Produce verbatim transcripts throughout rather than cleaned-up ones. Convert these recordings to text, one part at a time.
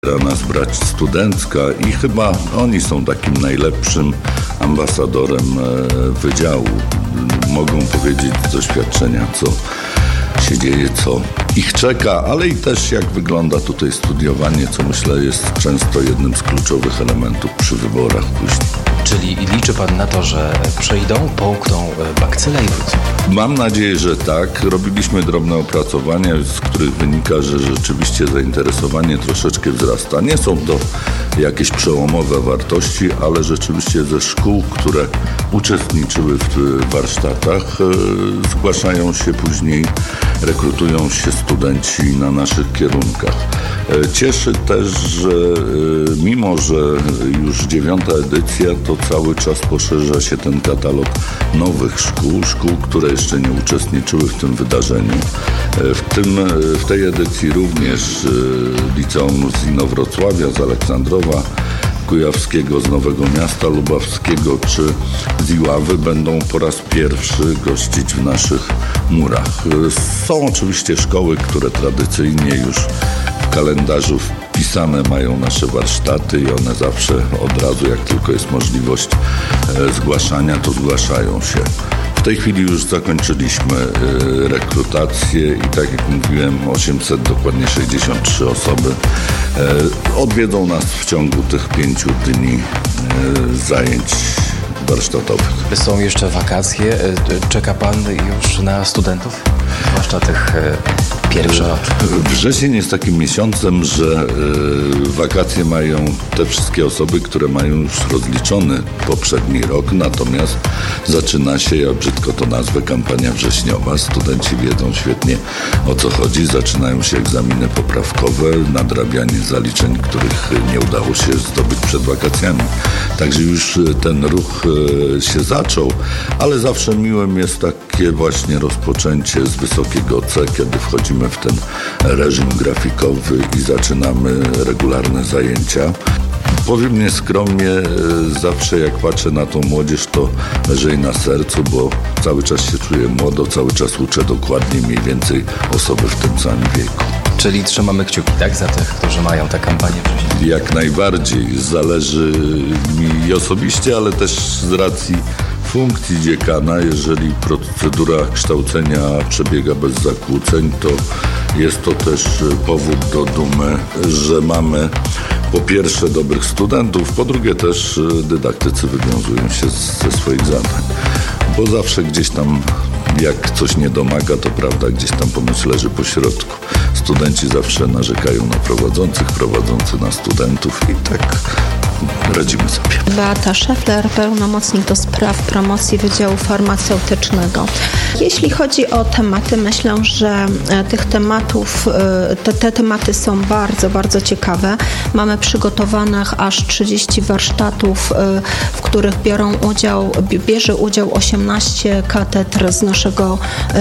nas brać studencka i chyba oni są takim najlepszym ambasadorem wydziału. Mogą powiedzieć z doświadczenia, co się dzieje, co ich czeka, ale i też jak wygląda tutaj studiowanie, co myślę jest często jednym z kluczowych elementów przy wyborach później. Czyli liczy Pan na to, że przejdą, połkną bakcylę i wrócą? Mam nadzieję, że tak. Robiliśmy drobne opracowania, z których wynika, że rzeczywiście zainteresowanie troszeczkę wzrasta. Nie są to jakieś przełomowe wartości, ale rzeczywiście ze szkół, które uczestniczyły w warsztatach, zgłaszają się później, rekrutują się studenci na naszych kierunkach. Cieszy też, że mimo, że już dziewiąta edycja, to cały czas poszerza się ten katalog nowych szkół, szkół, które jeszcze nie uczestniczyły w tym wydarzeniu. W, tym, w tej edycji również liceum z Inowrocławia, z Aleksandrowa Kujawskiego, z Nowego Miasta Lubawskiego czy z Iławy będą po raz pierwszy gościć w naszych murach. Są oczywiście szkoły, które tradycyjnie już w kalendarzu wpisane mają nasze warsztaty i one zawsze od razu, jak tylko jest możliwość zgłaszania, to zgłaszają się. W tej chwili już zakończyliśmy rekrutację i tak jak mówiłem, osiemset, dokładnie sześćdziesiąt trzy osoby odwiedzą nas w ciągu tych pięciu dni zajęć warsztatowych. Są jeszcze wakacje. Czeka Pan już na studentów? Zwłaszcza tych pierwszorocznych. Wrzesień jest takim miesiącem, że wakacje mają te wszystkie osoby, które mają już rozliczony poprzedni rok, natomiast zaczyna się, ja brzydko to nazwę, kampania wrześniowa. Studenci wiedzą świetnie, o co chodzi. Zaczynają się egzaminy poprawkowe, nadrabianie zaliczeń, których nie udało się zdobyć przed wakacjami. Także już ten ruch się zaczął, ale zawsze miłym jest takie właśnie rozpoczęcie z wysokiego C, kiedy wchodzimy w ten reżim grafikowy i zaczynamy regularne zajęcia. Powiem nieskromnie, zawsze jak patrzę na tą młodzież, to leży jej na sercu, bo cały czas się czuję młodo, cały czas uczę dokładnie mniej więcej osoby w tym samym wieku. Czyli trzymamy kciuki, tak, za tych, którzy mają tę kampanię wcześniej? Jak najbardziej. Zależy mi osobiście, ale też z racji funkcji dziekana, jeżeli procedura kształcenia przebiega bez zakłóceń, to jest to też powód do dumy, że mamy po pierwsze dobrych studentów, po drugie też dydaktycy wywiązują się ze swoich zadań. Bo zawsze gdzieś tam, jak coś nie domaga, to prawda gdzieś tam pomysł leży po środku. Studenci zawsze narzekają na prowadzących, prowadzący na studentów i tak radzimy sobie. Beata Szefler, pełnomocnik do spraw promocji Wydziału Farmaceutycznego. Jeśli chodzi o tematy, myślę, że tych tematów, te, te tematy są bardzo, bardzo ciekawe. Mamy przygotowanych aż trzydzieści warsztatów, w których biorą udział, bierze udział osiemnaście katedr z naszego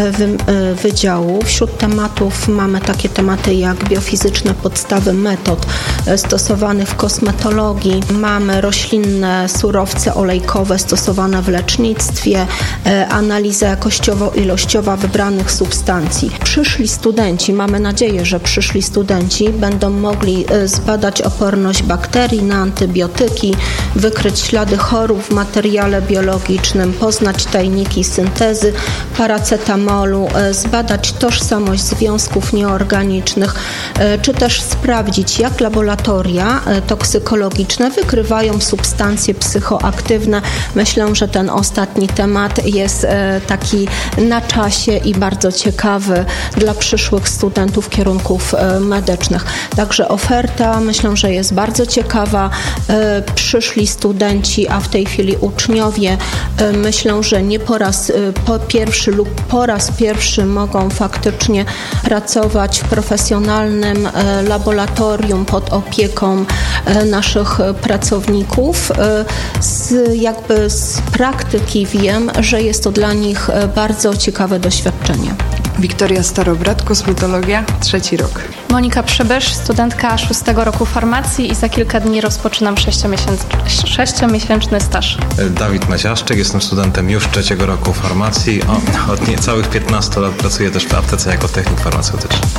wydziału. Wśród tematów mamy takie tematy jak biofizyczne podstawy metod stosowanych w kosmetologii, mamy roślinne surowce olejkowe stosowane w lecznictwie, analiza jakościowo-ilościowa wybranych substancji. Przyszli studenci, mamy nadzieję, że przyszli studenci będą mogli zbadać oporność bakterii na antybiotyki, wykryć ślady chorób w materiale biologicznym, poznać tajniki syntezy paracetamolu, zbadać tożsamość związków nieorganicznych, czy też sprawdzić, jak laboratoria toksykologiczne wykrywają substancje psychoaktywne. Myślę, że ten ostatni temat jest taki na czasie i bardzo ciekawy dla przyszłych studentów kierunków medycznych. Także oferta myślę, że jest bardzo ciekawa. Przyszli studenci, a w tej chwili uczniowie, myślę, że nie po raz po pierwszy lub po raz pierwszy mogą faktycznie pracować w profesjonalnym laboratorium pod opieką naszych pracowników. Z, jakby z praktyki wiem, że jest to dla nich bardzo ciekawe doświadczenie. Wiktoria Starobrat, kosmetologia, trzeci rok. Monika Przybysz, studentka szóstego roku farmacji i za kilka dni rozpoczynam sześciomiesięczny staż. Dawid Maciaszczyk, jestem studentem już trzeciego roku farmacji. O, od niecałych piętnastu lat pracuję też w aptece jako technik farmaceutyczny.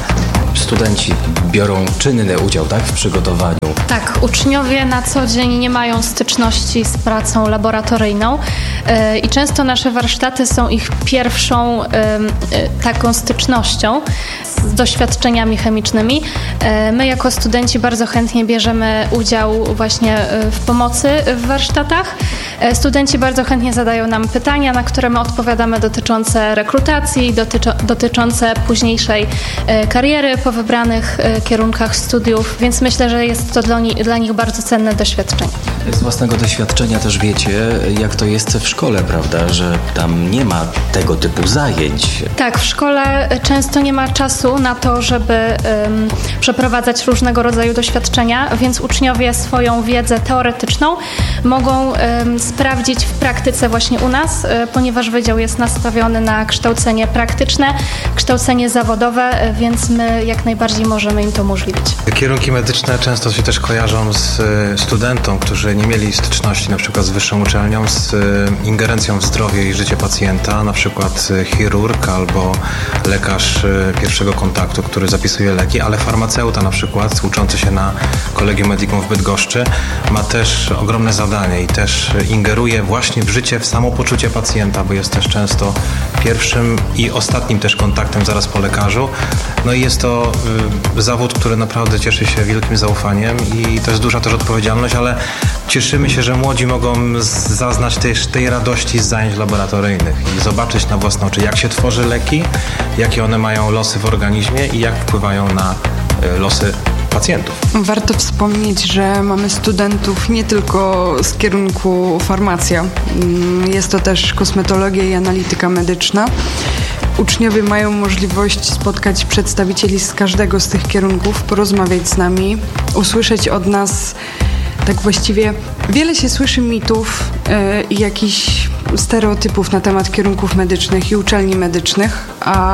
studenci biorą czynny udział, tak, w przygotowaniu. Tak, uczniowie na co dzień nie mają styczności z pracą laboratoryjną yy, i często nasze warsztaty są ich pierwszą yy, yy, taką stycznością z doświadczeniami chemicznymi. Yy, my jako studenci bardzo chętnie bierzemy udział właśnie yy, w pomocy w warsztatach. Yy, studenci bardzo chętnie zadają nam pytania, na które my odpowiadamy, dotyczące rekrutacji, dotyczo, dotyczące późniejszej yy, kariery po wybranych yy, kierunkach studiów, więc myślę, że jest to dla, ni- dla nich bardzo cenne doświadczenie. Z własnego doświadczenia też wiecie, jak to jest w szkole, prawda, że tam nie ma tego typu zajęć. Tak, w szkole często nie ma czasu na to, żeby um, przeprowadzać różnego rodzaju doświadczenia, więc uczniowie swoją wiedzę teoretyczną mogą um, sprawdzić w praktyce właśnie u nas, um, ponieważ wydział jest nastawiony na kształcenie praktyczne, kształcenie zawodowe, więc my jak najbardziej możemy im to umożliwić. Kierunki medyczne często się też kojarzą z studentom, którzy nie mieli styczności na przykład z wyższą uczelnią, z ingerencją w zdrowie i życie pacjenta, na przykład chirurg albo lekarz pierwszego kontaktu, który zapisuje leki, ale farmaceuta na przykład, uczący się na Collegium Medicum w Bydgoszczy, ma też ogromne zadanie i też ingeruje właśnie w życie, w samopoczucie pacjenta, bo jest też często pierwszym i ostatnim też kontaktem zaraz po lekarzu. No i jest to y, zawód, który naprawdę cieszy się wielkim zaufaniem i to jest duża też odpowiedzialność, ale cieszymy się, że młodzi mogą zaznać też tej radości z zajęć laboratoryjnych i zobaczyć na własne oczy, jak się tworzy leki, jakie one mają losy w organizmie i jak wpływają na y, losy pacjentów. Warto wspomnieć, że mamy studentów nie tylko z kierunku farmacja. Jest to też kosmetologia i analityka medyczna. Uczniowie mają możliwość spotkać przedstawicieli z każdego z tych kierunków, porozmawiać z nami, usłyszeć od nas tak właściwie wiele się słyszy mitów i yy, jakichś stereotypów na temat kierunków medycznych i uczelni medycznych,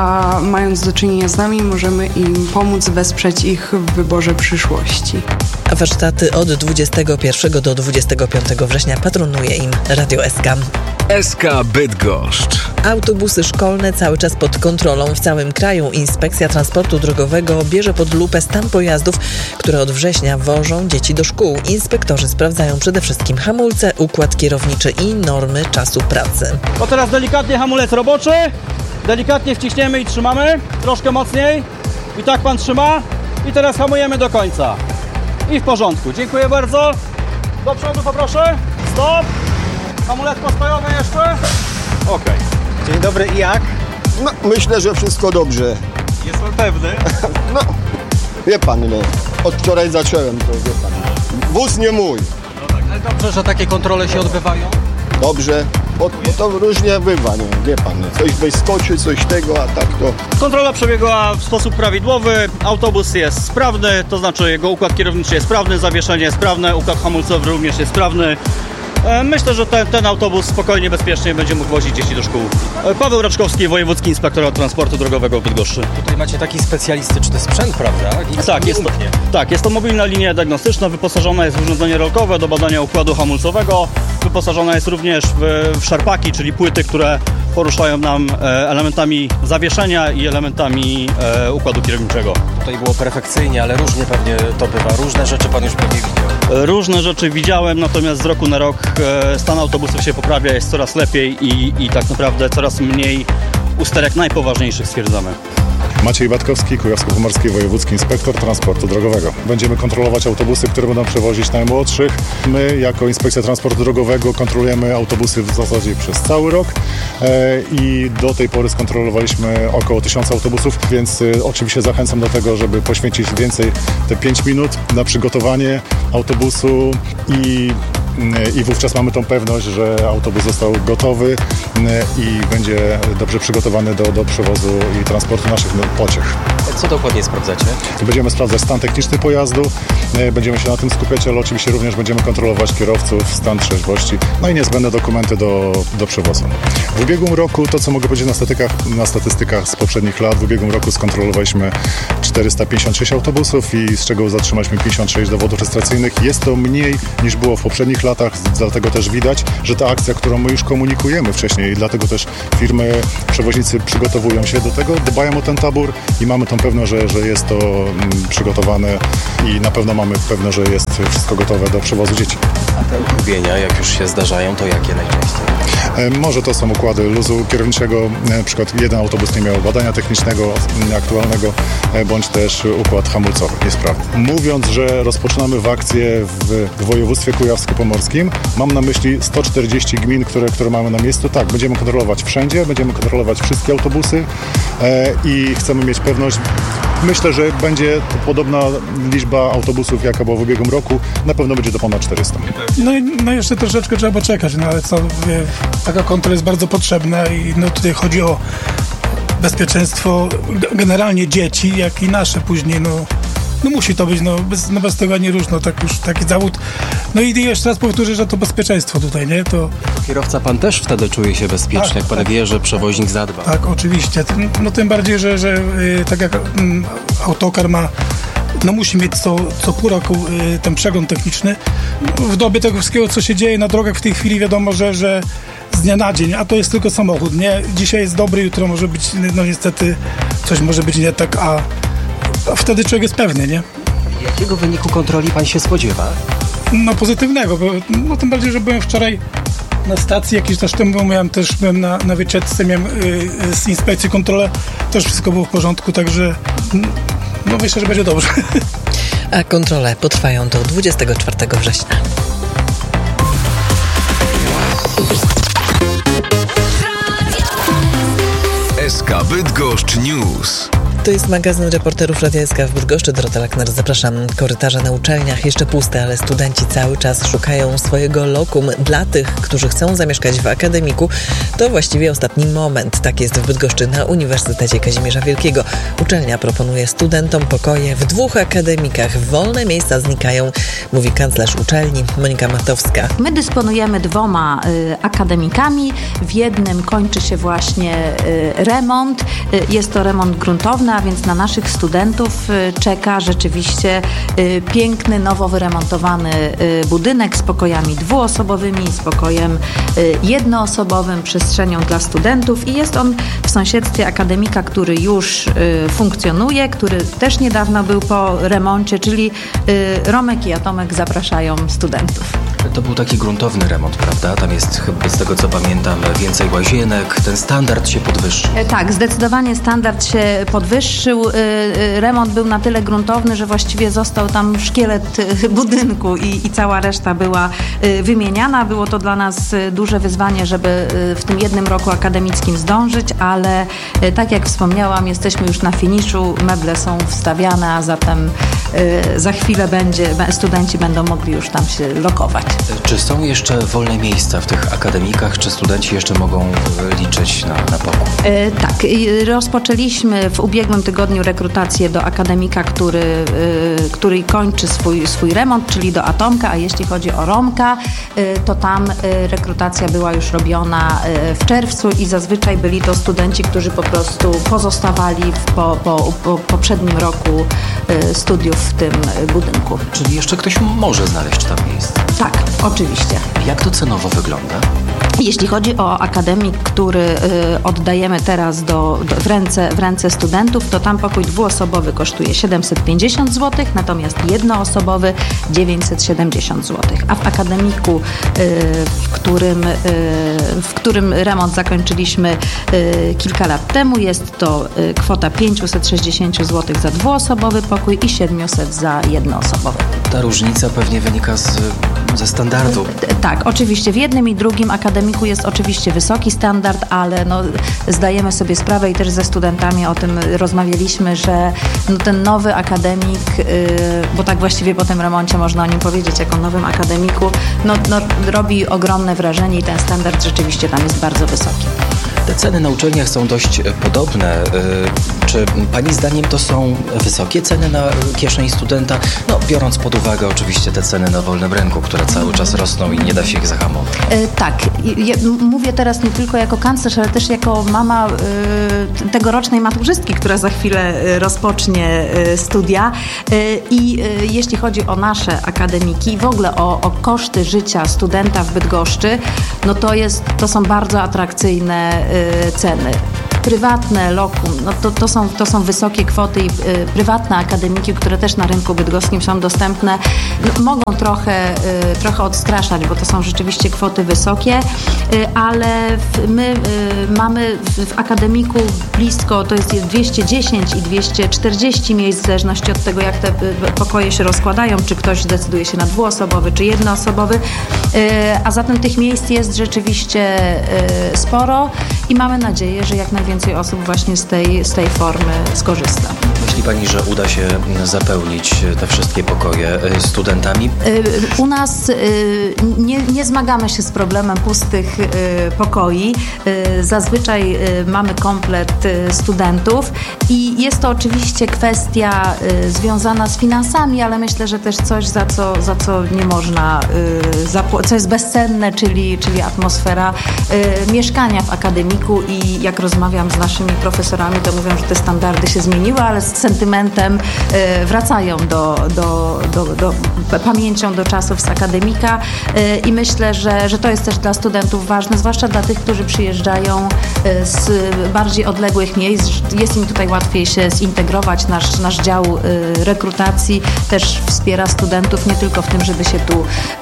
a mając do czynienia z nami możemy im pomóc, wesprzeć ich w wyborze przyszłości. Warsztaty od dwudziestego pierwszego do dwudziestego piątego września patronuje im Radio S K. S K Bydgoszcz. Autobusy szkolne cały czas pod kontrolą w całym kraju. Inspekcja Transportu Drogowego bierze pod lupę stan pojazdów, które od września wożą dzieci do szkół. Inspektorzy sprawdzają przede wszystkim hamulce, układ kierowniczy i normy czasu pracy. To teraz delikatnie hamulec roboczy, delikatnie wciśniemy i trzymamy, troszkę mocniej i tak pan trzyma i teraz hamujemy do końca. I w porządku, dziękuję bardzo. Do przodu poproszę, stop, hamulec postojowy jeszcze. Okej. Okay. Dzień dobry, i jak? No, myślę, że wszystko dobrze. Jest pan pewny? No, wie pan, no, od wczoraj zacząłem, to wie pan. Wóz nie mój. No tak, ale dobrze, że takie kontrole się odbywają? Dobrze, bo, bo to różnie bywa, no, wie pan, coś wyskoczy, coś tego, a tak to... Kontrola przebiegła w sposób prawidłowy, autobus jest sprawny, to znaczy jego układ kierowniczy jest sprawny, zawieszenie jest sprawne, układ hamulcowy również jest sprawny. Myślę, że ten, ten autobus spokojnie, bezpiecznie będzie mógł wozić dzieci do szkół. Paweł Raczkowski, Wojewódzki Inspektorat Transportu Drogowego w Bydgoszczy. Tutaj macie taki specjalistyczny sprzęt, prawda? I tak, jest to, tak, jest to mobilna linia diagnostyczna, wyposażona jest w urządzenie rolkowe do badania układu hamulcowego. Wyposażona jest również w, w szarpaki, czyli płyty, które poruszają nam elementami zawieszenia i elementami e, układu kierowniczego. Tutaj było perfekcyjnie, ale różnie pewnie to bywa. Różne rzeczy pan już pewnie widział. Różne rzeczy widziałem, natomiast z roku na rok e, stan autobusów się poprawia, jest coraz lepiej i, i tak naprawdę coraz mniej usterek najpoważniejszych stwierdzamy. Maciej Batkowski, Kujawsko-Pomorski Wojewódzki Inspektor Transportu Drogowego. Będziemy kontrolować autobusy, które będą przewozić najmłodszych. My jako Inspekcja Transportu Drogowego kontrolujemy autobusy w zasadzie przez cały rok e, i do tej pory skontrolowaliśmy około tysiąca autobusów, więc e, oczywiście zachęcam do tego, żeby poświęcić więcej te pięć minut na przygotowanie autobusu i i wówczas mamy tą pewność, że autobus został gotowy i będzie dobrze przygotowany do, do przewozu i transportu naszych pociech. Co dokładnie sprawdzacie? Będziemy sprawdzać stan techniczny pojazdu, będziemy się na tym skupiać, ale oczywiście również będziemy kontrolować kierowców, stan trzeźwości, no i niezbędne dokumenty do, do przewozu. W ubiegłym roku, to co mogę powiedzieć na statystykach, na statystykach z poprzednich lat, w ubiegłym roku skontrolowaliśmy czterysta pięćdziesiąt sześć autobusów i z czego zatrzymaliśmy pięćdziesiąt sześć dowodów rejestracyjnych. Jest to mniej niż było w poprzednich latach, dlatego też widać, że ta akcja, którą my już komunikujemy wcześniej i dlatego też firmy, przewoźnicy przygotowują się do tego, dbają o ten tabór i mamy tą pewność, pewno, że, że jest to mm, przygotowane i na pewno mamy pewne, że jest wszystko gotowe do przewozu dzieci. A te uchybienia, jak już się zdarzają, to jakie najczęściej? Może to są układy luzu kierowniczego, na przykład jeden autobus nie miał badania technicznego aktualnego, bądź też układ hamulcowy niesprawny. Mówiąc, że rozpoczynamy w akcję w województwie kujawsko-pomorskim, mam na myśli sto czterdzieści gmin, które, które mamy na miejscu. Tak, będziemy kontrolować wszędzie, będziemy kontrolować wszystkie autobusy e, i chcemy mieć pewność. Myślę, że będzie to podobna liczba autobusów, jaka była w ubiegłym roku. Na pewno będzie to ponad czterysta. No i no jeszcze troszeczkę trzeba poczekać, no ale co, wie, taka kontrola jest bardzo potrzebna i no tutaj chodzi o bezpieczeństwo generalnie dzieci, jak i nasze później, no. No musi to być, no bez, no bez tego nie różno, tak już taki zawód. No i jeszcze raz powtórzę, że to bezpieczeństwo tutaj, nie? To... Kierowca pan też wtedy czuje się bezpiecznie, tak, jak pan tak. wie, że przewoźnik zadba. Tak, oczywiście. No tym bardziej, że, że yy, tak jak yy, autokar ma, no musi mieć co, co pół roku yy, ten przegląd techniczny. W dobie tego wszystkiego, co się dzieje na drogach w tej chwili, wiadomo, że, że z dnia na dzień, a to jest tylko samochód, nie? Dzisiaj jest dobry, jutro może być, no niestety coś może być nie tak, a A wtedy człowiek jest pewny, nie? Jakiego wyniku kontroli pan się spodziewa? No pozytywnego, bo no, tym bardziej, że byłem wczoraj na stacji, jakiś czas temu miałem też byłem na, na wycieczce, miałem y, z inspekcji kontrolę, też wszystko było w porządku, także no myślę, że będzie dobrze. A kontrole potrwają do dwudziestego czwartego września. S K Bydgoszcz News. To jest magazyn reporterów Radia S K w Bydgoszczy. Dorota Lackner, zapraszam. Korytarze na uczelniach jeszcze puste, ale studenci cały czas szukają swojego lokum. Dla tych, którzy chcą zamieszkać w akademiku, to właściwie ostatni moment. Tak jest w Bydgoszczy na Uniwersytecie Kazimierza Wielkiego. Uczelnia proponuje studentom pokoje w dwóch akademikach. Wolne miejsca znikają, mówi kanclerz uczelni Monika Matowska. My dysponujemy dwoma y, akademikami. W jednym kończy się właśnie y, remont. Y, jest to remont gruntowy, a więc na naszych studentów czeka rzeczywiście piękny, nowo wyremontowany budynek z pokojami dwuosobowymi, z pokojem jednoosobowym, przestrzenią dla studentów i jest on w sąsiedztwie akademika, który już funkcjonuje, który też niedawno był po remoncie, czyli Romek i Atomek zapraszają studentów. To był taki gruntowny remont, prawda? Tam jest, z tego co pamiętam, więcej łazienek, ten standard się podwyższył. Tak, zdecydowanie standard się podwyższył. Remont był na tyle gruntowny, że właściwie został tam szkielet budynku i, i cała reszta była wymieniana. Było to dla nas duże wyzwanie, żeby w tym jednym roku akademickim zdążyć, ale tak jak wspomniałam, jesteśmy już na finiszu, meble są wstawiane, a zatem za chwilę będzie, studenci będą mogli już tam się lokować. Czy są jeszcze wolne miejsca w tych akademikach? Czy studenci jeszcze mogą liczyć na, na pokój? E, tak. Rozpoczęliśmy w ubiegłym tygodniu rekrutację do akademika, który, e, który kończy swój, swój remont, czyli do Atomka, a jeśli chodzi o Romka, e, to tam e, rekrutacja była już robiona e, w czerwcu i zazwyczaj byli to studenci, którzy po prostu pozostawali w, po, po, po poprzednim roku e, studiów w tym budynku. Czyli jeszcze ktoś może znaleźć tam miejsce? Tak, oczywiście. Jak to cenowo wygląda? Jeśli chodzi o akademik, który y, oddajemy teraz do, do, w, ręce, w ręce studentów, to tam pokój dwuosobowy kosztuje siedemset pięćdziesiąt złotych, natomiast jednoosobowy dziewięćset siedemdziesiąt złotych. A w akademiku, y, w, którym, y, w którym remont zakończyliśmy y, kilka lat temu, jest to y, kwota pięćset sześćdziesiąt złotych za dwuosobowy pokój i siedemset za jednoosobowy. Ta różnica pewnie wynika z, ze standardu. Tak, oczywiście w jednym i drugim akademiku jest oczywiście wysoki standard, ale no, zdajemy sobie sprawę i też ze studentami o tym rozmawialiśmy, że no, ten nowy akademik, yy, bo tak właściwie po tym remoncie można o nim powiedzieć jako nowym akademiku, no, no, robi ogromne wrażenie i ten standard rzeczywiście tam jest bardzo wysoki. Te ceny na uczelniach są dość podobne. Czy pani zdaniem to są wysokie ceny na kieszeń studenta? No, biorąc pod uwagę oczywiście te ceny na wolnym rynku, które cały czas rosną i nie da się ich zahamować. E, tak. Ja mówię teraz nie tylko jako kanclerz, ale też jako mama e, tegorocznej maturzystki, która za chwilę rozpocznie e, studia. E, I e, jeśli chodzi o nasze akademiki, w ogóle o, o koszty życia studenta w Bydgoszczy, no to jest, to są bardzo atrakcyjne e, ceny. prywatne lokum, no to, to, są, to są wysokie kwoty i y, prywatne akademiki, które też na rynku bydgoskim są dostępne, no, mogą trochę, y, trochę odstraszać, bo to są rzeczywiście kwoty wysokie, y, ale w, my y, mamy w, w akademiku blisko, to jest dwieście dziesięć i dwieście czterdzieści miejsc, w zależności od tego, jak te y, pokoje się rozkładają, czy ktoś zdecyduje się na dwuosobowy, czy jednoosobowy, y, a zatem tych miejsc jest rzeczywiście y, sporo i mamy nadzieję, że jak najwięcej osób właśnie z tej, z tej formy skorzysta. Myśli Pani, że uda się zapełnić te wszystkie pokoje studentami? U nas nie, nie zmagamy się z problemem pustych pokoi. Zazwyczaj mamy komplet studentów i jest to oczywiście kwestia związana z finansami, ale myślę, że też coś, za co, za co nie można, co jest bezcenne, czyli, czyli atmosfera mieszkania w akademiku i jak rozmawiam z naszymi profesorami, to mówią, że te standardy się zmieniły, ale z sentymentem wracają do, do, do, do pamięcią do czasów z akademika i myślę, że, że to jest też dla studentów ważne, zwłaszcza dla tych, którzy przyjeżdżają z bardziej odległych miejsc. Jest im tutaj łatwiej się zintegrować. Nasz, nasz dział rekrutacji też wspiera studentów nie tylko w tym, żeby się tu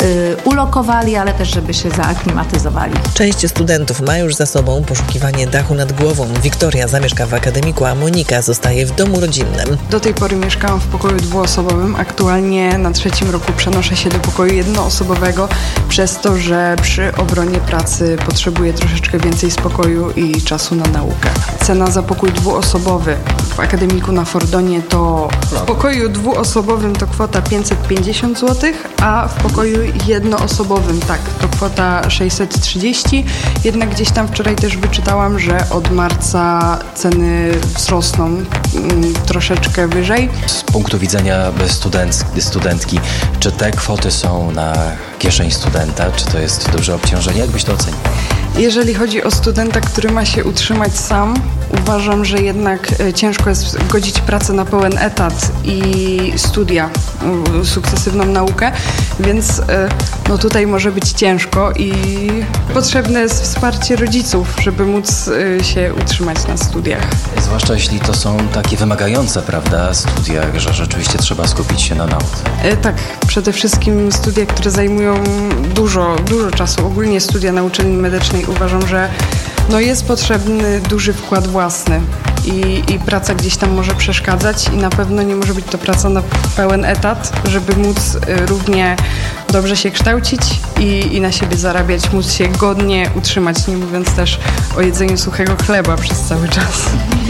ulokowali, ale też, żeby się zaaklimatyzowali. Część studentów ma już za sobą poszukiwanie dachu nad głową. Wiktoria zamieszka w akademiku, a Monika zostaje w domu rodzinnym. Do tej pory mieszkałam w pokoju dwuosobowym. Aktualnie na trzecim roku przenoszę się do pokoju jednoosobowego przez to, że przy obronie pracy potrzebuję troszeczkę więcej spokoju i czasu na naukę. Cena za pokój dwuosobowy w akademiku na Fordonie to w pokoju dwuosobowym to kwota pięćset pięćdziesiąt złotych, a w pokoju jednoosobowym tak, to kwota sześćset trzydzieści. Jednak gdzieś tam wczoraj też wyczytałam, że od marca ceny wzrosną mm, troszeczkę wyżej. Z punktu widzenia student, studentki, czy te kwoty są na kieszeń studenta, czy to jest duże obciążenie? Jak byś to ocenił? Jeżeli chodzi o studenta, który ma się utrzymać sam, uważam, że jednak ciężko jest godzić pracę na pełen etat i studia, sukcesywną naukę, więc no tutaj może być ciężko i potrzebne jest wsparcie rodziców, żeby móc się utrzymać na studiach. Zwłaszcza jeśli to są takie wymagające, prawda, studia, że rzeczywiście trzeba skupić się na nauce. Tak, przede wszystkim studia, które zajmują dużo, dużo czasu, ogólnie studia na uczelni medycznej. Uważam, że no jest potrzebny duży wkład własny i, i praca gdzieś tam może przeszkadzać i na pewno nie może być to praca na pełen etat, żeby móc równie dobrze się kształcić i, i na siebie zarabiać, móc się godnie utrzymać, nie mówiąc też o jedzeniu suchego chleba przez cały czas.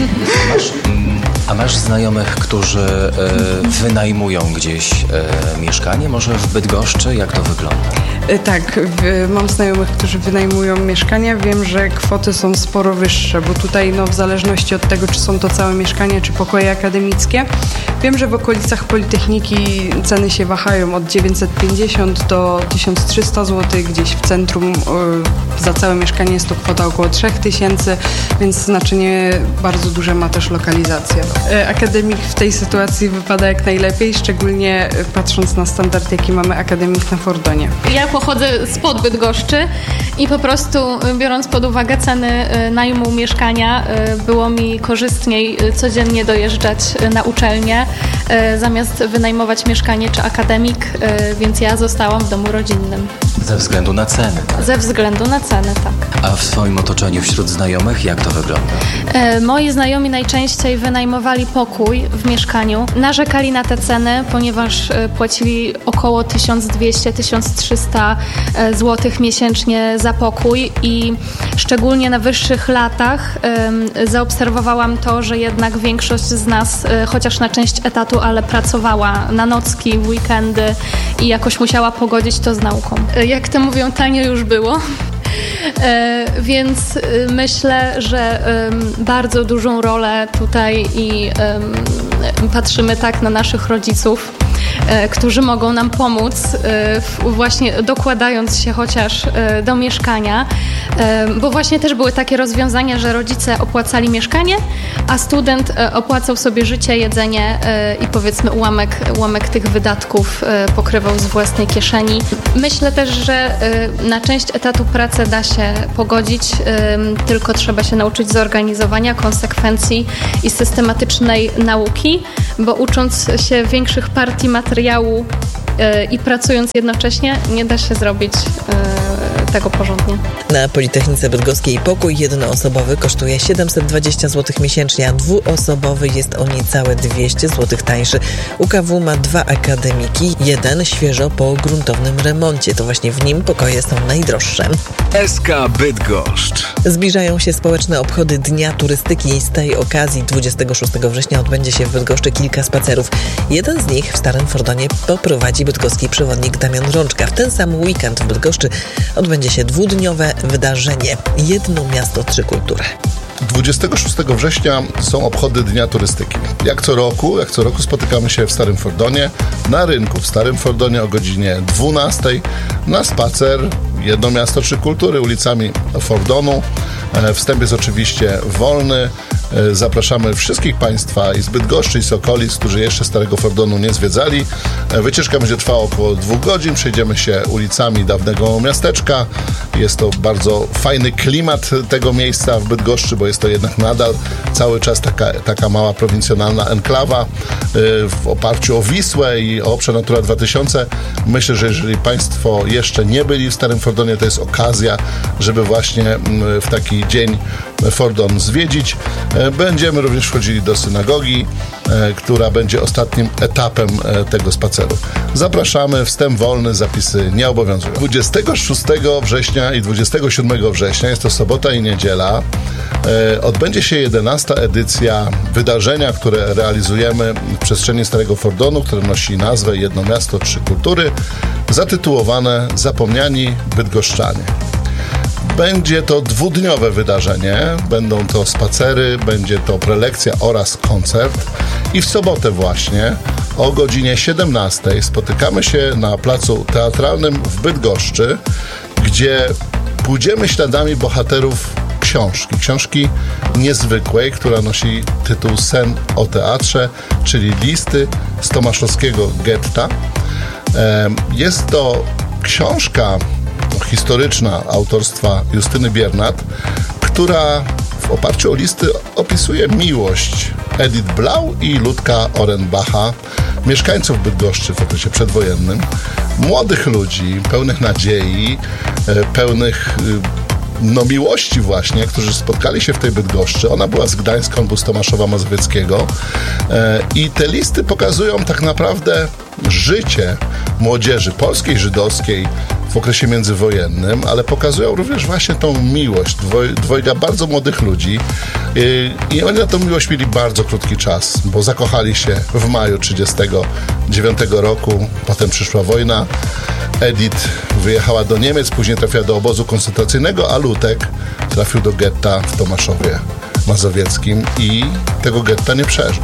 Masz, a masz znajomych, którzy e, wynajmują gdzieś e, mieszkanie, może w Bydgoszczy? Jak to wygląda? Tak, w, mam znajomych, którzy wynajmują mieszkania. Wiem, że kwoty są sporo wyższe, bo tutaj no, w zależności od tego, czy są to całe mieszkania, czy pokoje akademickie. Wiem, że w okolicach Politechniki ceny się wahają od dziewięćset pięćdziesiąt do tysiąc trzysta złotych. Gdzieś w centrum y, za całe mieszkanie jest to kwota około trzy tysiące, więc znaczenie bardzo duże ma też lokalizacja. Y, akademik w tej sytuacji wypada jak najlepiej, szczególnie patrząc na standard, jaki mamy akademik na Fordonie. Ja pochodzę spod Bydgoszczy i po prostu biorąc pod uwagę ceny najmu mieszkania, było mi korzystniej codziennie dojeżdżać na uczelnię, zamiast wynajmować mieszkanie czy akademik, więc ja zostałam w domu rodzinnym. Ze względu na ceny, tak? Ze względu na ceny, tak. A w swoim otoczeniu wśród znajomych jak to wygląda? Moi znajomi najczęściej wynajmowali pokój w mieszkaniu. Narzekali na te ceny, ponieważ płacili około tysiąc dwieście do tysiąc trzysta złotych miesięcznie za pokój i szczególnie na wyższych latach zaobserwowałam to, że jednak większość z nas, chociaż na część etatu, ale pracowała na nocki, w weekendy i jakoś musiała pogodzić to z nauką. Jak to mówią, tanio już było. E, więc myślę, że um, bardzo dużą rolę tutaj i um, patrzymy tak na naszych rodziców, którzy mogą nam pomóc, właśnie dokładając się chociaż do mieszkania, bo właśnie też były takie rozwiązania, że rodzice opłacali mieszkanie, a student opłacał sobie życie, jedzenie i powiedzmy ułamek, ułamek tych wydatków pokrywał z własnej kieszeni. Myślę też, że na część etatu pracę da się pogodzić, tylko trzeba się nauczyć zorganizowania, konsekwencji i systematycznej nauki, bo ucząc się większych partii materiału i pracując jednocześnie, nie da się zrobić tego porządnie. Na Politechnice Bydgoskiej pokój jednoosobowy kosztuje siedemset dwadzieścia złotych miesięcznie, a dwuosobowy jest o niecałe dwieście złotych tańszy. U K W ma dwa akademiki, jeden świeżo po gruntownym remoncie. To właśnie w nim pokoje są najdroższe. S K Bydgoszcz. Zbliżają się społeczne obchody Dnia Turystyki. Z tej okazji dwudziestego szóstego września odbędzie się w Bydgoszczy kilka spacerów. Jeden z nich w Starym Fordonie poprowadzi bydgoski przewodnik Damian Rączka. W ten sam weekend w Bydgoszczy odbędzie się dwudniowe wydarzenie Jedno miasto, trzy kultury. dwudziestego szóstego września są obchody Dnia Turystyki. Jak co roku, jak co roku spotykamy się w Starym Fordonie, na rynku w Starym Fordonie o godzinie dwunastej na spacer Jedno miasto, trzy kultury ulicami Fordonu. Wstęp jest oczywiście wolny. Zapraszamy wszystkich Państwa i z Bydgoszczy, i z okolic, którzy jeszcze Starego Fordonu nie zwiedzali. Wycieczka będzie trwała około dwóch godzin. Przejdziemy się ulicami dawnego miasteczka. Jest to bardzo fajny klimat tego miejsca w Bydgoszczy, bo jest to jednak nadal cały czas taka, taka mała prowincjonalna enklawa w oparciu o Wisłę i o obszar Natura dwa tysiące. Myślę, że jeżeli Państwo jeszcze nie byli w Starym Fordonie, to jest okazja, żeby właśnie w taki dzień Fordon zwiedzić. Będziemy również wchodzili do synagogi, która będzie ostatnim etapem tego spaceru. Zapraszamy, wstęp wolny, zapisy nie obowiązują. dwudziestego szóstego września i dwudziestego siódmego września, jest to sobota i niedziela, odbędzie się jedenasta edycja wydarzenia, które realizujemy w przestrzeni Starego Fordonu, które nosi nazwę Jedno miasto, trzy kultury, zatytułowane Zapomniani Bydgoszczanie. Będzie to dwudniowe wydarzenie, będą to spacery, będzie to prelekcja oraz koncert i w sobotę właśnie o godzinie siedemnastej spotykamy się na placu teatralnym w Bydgoszczy, gdzie pójdziemy śladami bohaterów książki, książki niezwykłej, która nosi tytuł Sen o teatrze, czyli listy z tomaszowskiego getta. Jest to książka historyczna autorstwa Justyny Biernat, która w oparciu o listy opisuje miłość Edith Blau i Ludka Orenbacha, mieszkańców Bydgoszczy w okresie przedwojennym, młodych ludzi, pełnych nadziei, pełnych no miłości właśnie, którzy spotkali się w tej Bydgoszczy. Ona była z Gdańska, on był z Tomaszowa Mazowieckiego i te listy pokazują tak naprawdę życie młodzieży polskiej, żydowskiej w okresie międzywojennym, ale pokazują również właśnie tą miłość dwoj, dwojga bardzo młodych ludzi i, i oni na tą miłość mieli bardzo krótki czas, bo zakochali się w maju trzydziestego dziewiątego roku, potem przyszła wojna. Edith wyjechała do Niemiec, później trafiła do obozu koncentracyjnego, a Ludek trafił do getta w Tomaszowie Mazowieckim i tego getta nie przeżył.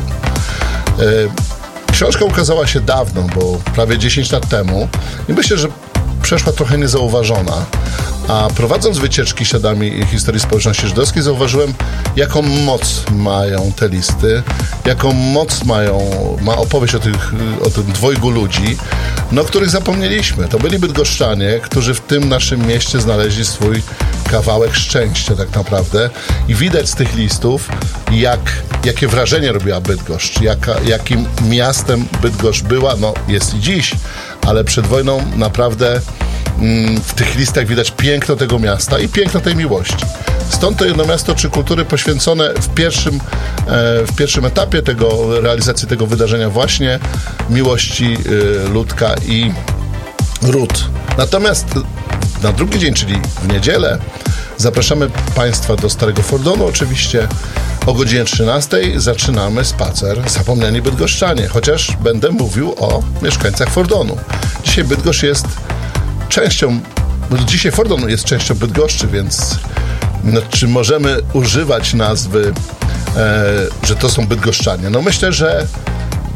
Książka ukazała się dawno, bo prawie dziesięć lat temu i myślę, że przeszła trochę niezauważona, a prowadząc wycieczki śladami historii społeczności żydowskiej zauważyłem, jaką moc mają te listy, jaką moc mają, ma opowieść o, tych, o tym dwojgu ludzi, no których zapomnieliśmy. To byli bydgoszczanie, którzy w tym naszym mieście znaleźli swój kawałek szczęścia tak naprawdę i widać z tych listów, jak, jakie wrażenie robiła Bydgoszcz, jaka, jakim miastem Bydgoszcz była, no jest i dziś, ale przed wojną naprawdę mm, w tych listach widać piękno tego miasta i piękno tej miłości. Stąd to Jedno miasto, trzy kultury poświęcone w pierwszym, e, w pierwszym etapie tego, realizacji tego wydarzenia właśnie miłości e, Ludka i Rut. Natomiast na drugi dzień, czyli w niedzielę, zapraszamy Państwa do Starego Fordonu oczywiście. O godzinie trzynastej zaczynamy spacer Zapomniani Bydgoszczanie, chociaż będę mówił o mieszkańcach Fordonu. Dzisiaj Bydgoszcz jest częścią, dzisiaj Fordon jest częścią Bydgoszczy, więc no, czy możemy używać nazwy, e, że to są Bydgoszczanie? No myślę, że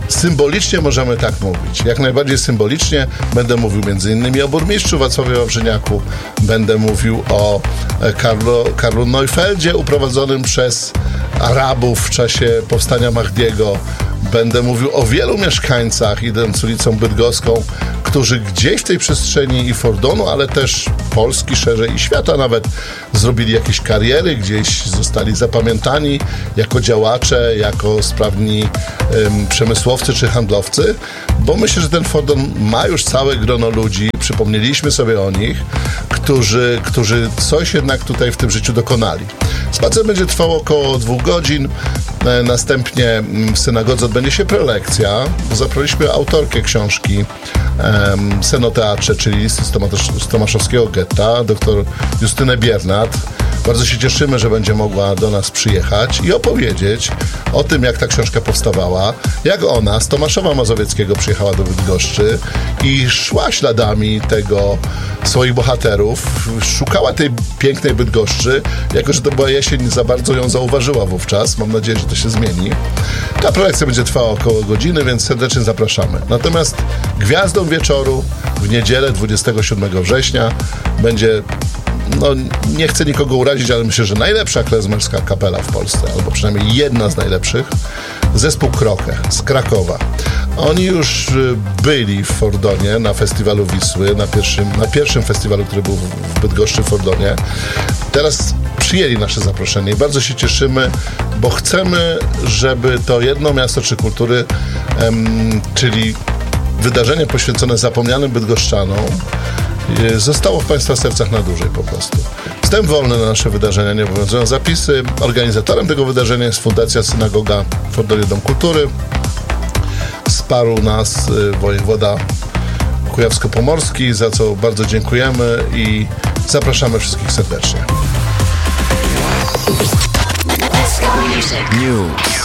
symbolicznie możemy tak mówić. Jak najbardziej symbolicznie będę mówił między innymi o burmistrzu Wacławie Wawrzyniaku, będę mówił o Karlo, Karlu Neufeldzie uprowadzonym przez Arabów w czasie powstania Mahdiego. Będę mówił o wielu mieszkańcach, idąc ulicą Bydgoską, którzy gdzieś w tej przestrzeni i Fordonu, ale też Polski szerzej i świata nawet zrobili jakieś kariery, gdzieś zostali zapamiętani jako działacze, jako sprawni um, przemysłowcy czy handlowcy, bo myślę, że ten Fordon ma już całe grono ludzi, przypomnieliśmy sobie o nich, którzy, którzy coś jednak tutaj w tym życiu dokonali. Spacer będzie trwał około dwóch godzin, e, następnie w synagodze odbędzie się prelekcja. Zaprosiliśmy autorkę książki e, Sen o teatrze, czyli listy z, Tomasz, z Tomaszowskiego getta, dr Justynę Biernat. Bardzo się cieszymy, że będzie mogła do nas przyjechać i opowiedzieć o tym, jak ta książka powstawała, jak ona z Tomaszowa Mazowieckiego przyjechała do Bydgoszczy i szła śladami tego swoich bohaterów, szukała tej pięknej Bydgoszczy, jako że to była jesień, nie za bardzo ją zauważyła wówczas. Mam nadzieję, że to się zmieni. Ta prelekcja będzie trwała około godziny, więc serdecznie zapraszamy. Natomiast gwiazdą wieczoru w niedzielę dwudziestego siódmego września będzie, no nie chcę nikogo urazić, ale myślę, że najlepsza klezmerska kapela w Polsce, albo przynajmniej jedna z najlepszych, zespół Krokę z Krakowa. Oni już byli w Fordonie na festiwalu Wisły, na pierwszym, na pierwszym festiwalu, który był w Bydgoszczy, w Fordonie. Teraz przyjęli nasze zaproszenie i bardzo się cieszymy, bo chcemy, żeby to jedno miasto czy kultury, em, czyli wydarzenie poświęcone zapomnianym bydgoszczanom, zostało w Państwa sercach na dłużej po prostu. Wstęp wolny na nasze wydarzenia, nie obowiązują zapisy. Organizatorem tego wydarzenia jest Fundacja Synagoga w Fordonie Dom Kultury. Wsparł nas wojewoda kujawsko-pomorski, za co bardzo dziękujemy i zapraszamy wszystkich serdecznie. News.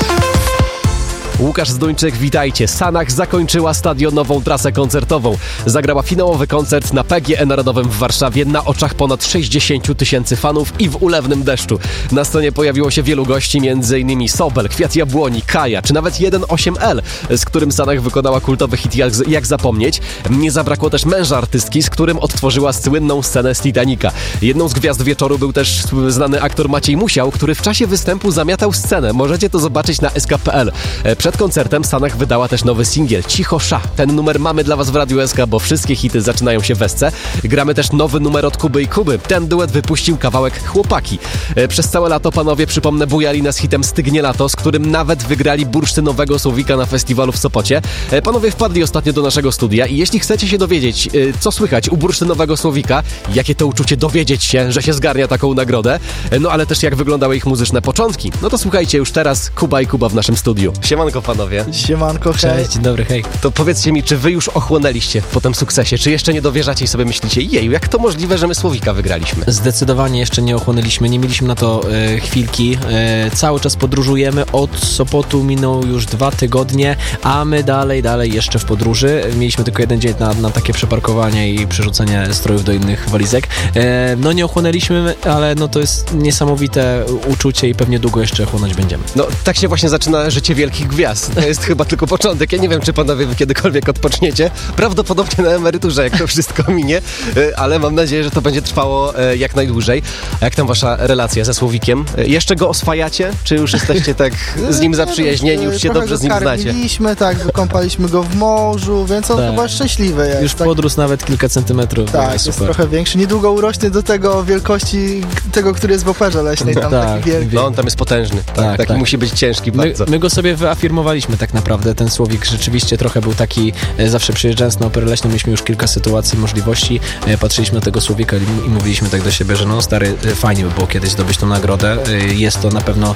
Łukasz Zduńczyk, witajcie. Sanach zakończyła stadionową trasę koncertową. Zagrała finałowy koncert na P G E Narodowym w Warszawie na oczach ponad sześćdziesięciu tysięcy fanów i w ulewnym deszczu. Na scenie pojawiło się wielu gości, między innymi Sobel, Kwiat Jabłoni, Kaja, czy nawet jeden osiem L, z którym Sanach wykonała kultowy hit Jak, jak zapomnieć. Nie zabrakło też męża artystki, z którym odtworzyła słynną scenę z Titanica. Jedną z gwiazd wieczoru był też znany aktor Maciej Musiał, który w czasie występu zamiatał scenę. Możecie to zobaczyć na S K kropka P L. Przed koncertem Sanach wydała też nowy singiel Cicho Sza. Ten numer mamy dla Was w Radiu S K, bo wszystkie hity zaczynają się w esce. Gramy też nowy numer od Kuby i Kuby. Ten duet wypuścił kawałek Chłopaki. Przez całe lato, panowie, przypomnę, bujali nas hitem Stygnie lato, z którym nawet wygrali bursztynowego Słowika na festiwalu w Sopocie. Panowie wpadli ostatnio do naszego studia i jeśli chcecie się dowiedzieć, co słychać u bursztynowego Słowika, jakie to uczucie dowiedzieć się, że się zgarnia taką nagrodę, no ale też jak wyglądały ich muzyczne początki, no to słuchajcie już teraz Kuba i Kuba w naszym studiu. Siemanko, panowie. Siemanko, hej. Cześć, dzień dobry, hej. To powiedzcie mi, czy wy już ochłonęliście po tym sukcesie, czy jeszcze nie dowierzacie i sobie myślicie, jeju, jak to możliwe, że my Słowika wygraliśmy? Zdecydowanie jeszcze nie ochłonęliśmy, nie mieliśmy na to e, chwilki. E, cały czas podróżujemy, od Sopotu minął już dwa tygodnie, a my dalej, dalej jeszcze w podróży. Mieliśmy tylko jeden dzień na, na takie przeparkowanie i przerzucenie strojów do innych walizek. E, no nie ochłonęliśmy, ale no to jest niesamowite uczucie i pewnie długo jeszcze chłonąć będziemy. No tak się właśnie zaczyna życie wielkich gwiazd. To jest chyba tylko początek. Ja nie wiem, czy panowie wy kiedykolwiek odpoczniecie. Prawdopodobnie na emeryturze, jak to wszystko minie, ale mam nadzieję, że to będzie trwało jak najdłużej. A jak tam wasza relacja ze Słowikiem? Jeszcze go oswajacie? Czy już jesteście tak z nim zaprzyjaźnieni, już się dobrze z nim znacie? Karmiliśmy, tak, wykąpaliśmy go w morzu, więc on tak. Chyba szczęśliwy jest. Już tak? podrósł nawet kilka centymetrów. Tak, jest super. Trochę większy. Niedługo urośnie do tego wielkości tego, który jest w operze leśnej. Tam tak, taki wielki. No on tam jest potężny. Tak, tak, taki tak. Musi być ciężki my, bardzo. My go sobie wyafirmowaliśmy tak naprawdę. Ten Słowik rzeczywiście trochę był taki, zawsze przyjeżdżając na operę leśną, mieliśmy już kilka sytuacji, możliwości. Patrzyliśmy na tego Słowika i mówiliśmy tak do siebie, że no stary, fajnie by było kiedyś zdobyć tą nagrodę. Jest to na pewno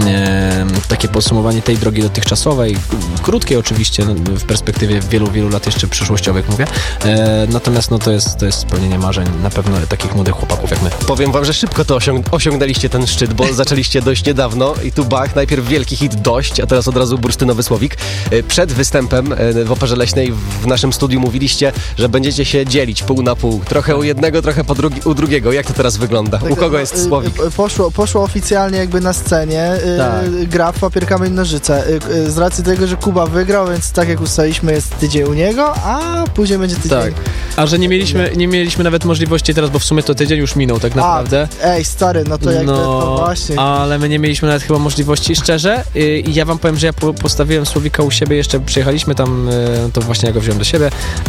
e, takie podsumowanie tej drogi dotychczasowej, krótkiej oczywiście, w perspektywie wielu, wielu lat jeszcze przyszłościowych mówię. E, natomiast no to jest, to jest spełnienie marzeń na pewno takich młodych chłopaków jak my. Powiem wam, że szybko to osiąg- osiągnęliście ten szczyt, bo zaczęliście dość niedawno i tu bach, najpierw wielki hit Dość, a teraz od razu bursztyn Bursztynowy Słowik. Przed występem w Operze Leśnej w naszym studiu mówiliście, że będziecie się dzielić pół na pół. Trochę u jednego, trochę po drugi, u drugiego. Jak to teraz wygląda? Tak, U kogo no, jest Słowik? Poszło, poszło oficjalnie jakby na scenie tak. gra w papier, kamień, nożyce. Z racji tego, że Kuba wygrał, więc tak jak ustaliliśmy, jest tydzień u niego, a później będzie tydzień. Tak. A że nie mieliśmy, nie mieliśmy nawet możliwości teraz, bo w sumie to tydzień już minął tak naprawdę. A, ej, stary, no to jakby no, to właśnie. Ale my nie mieliśmy nawet chyba możliwości, szczerze. I ja wam powiem, że ja po, postawiłem Słowika u siebie, jeszcze przyjechaliśmy tam, to właśnie ja go wziąłem do siebie,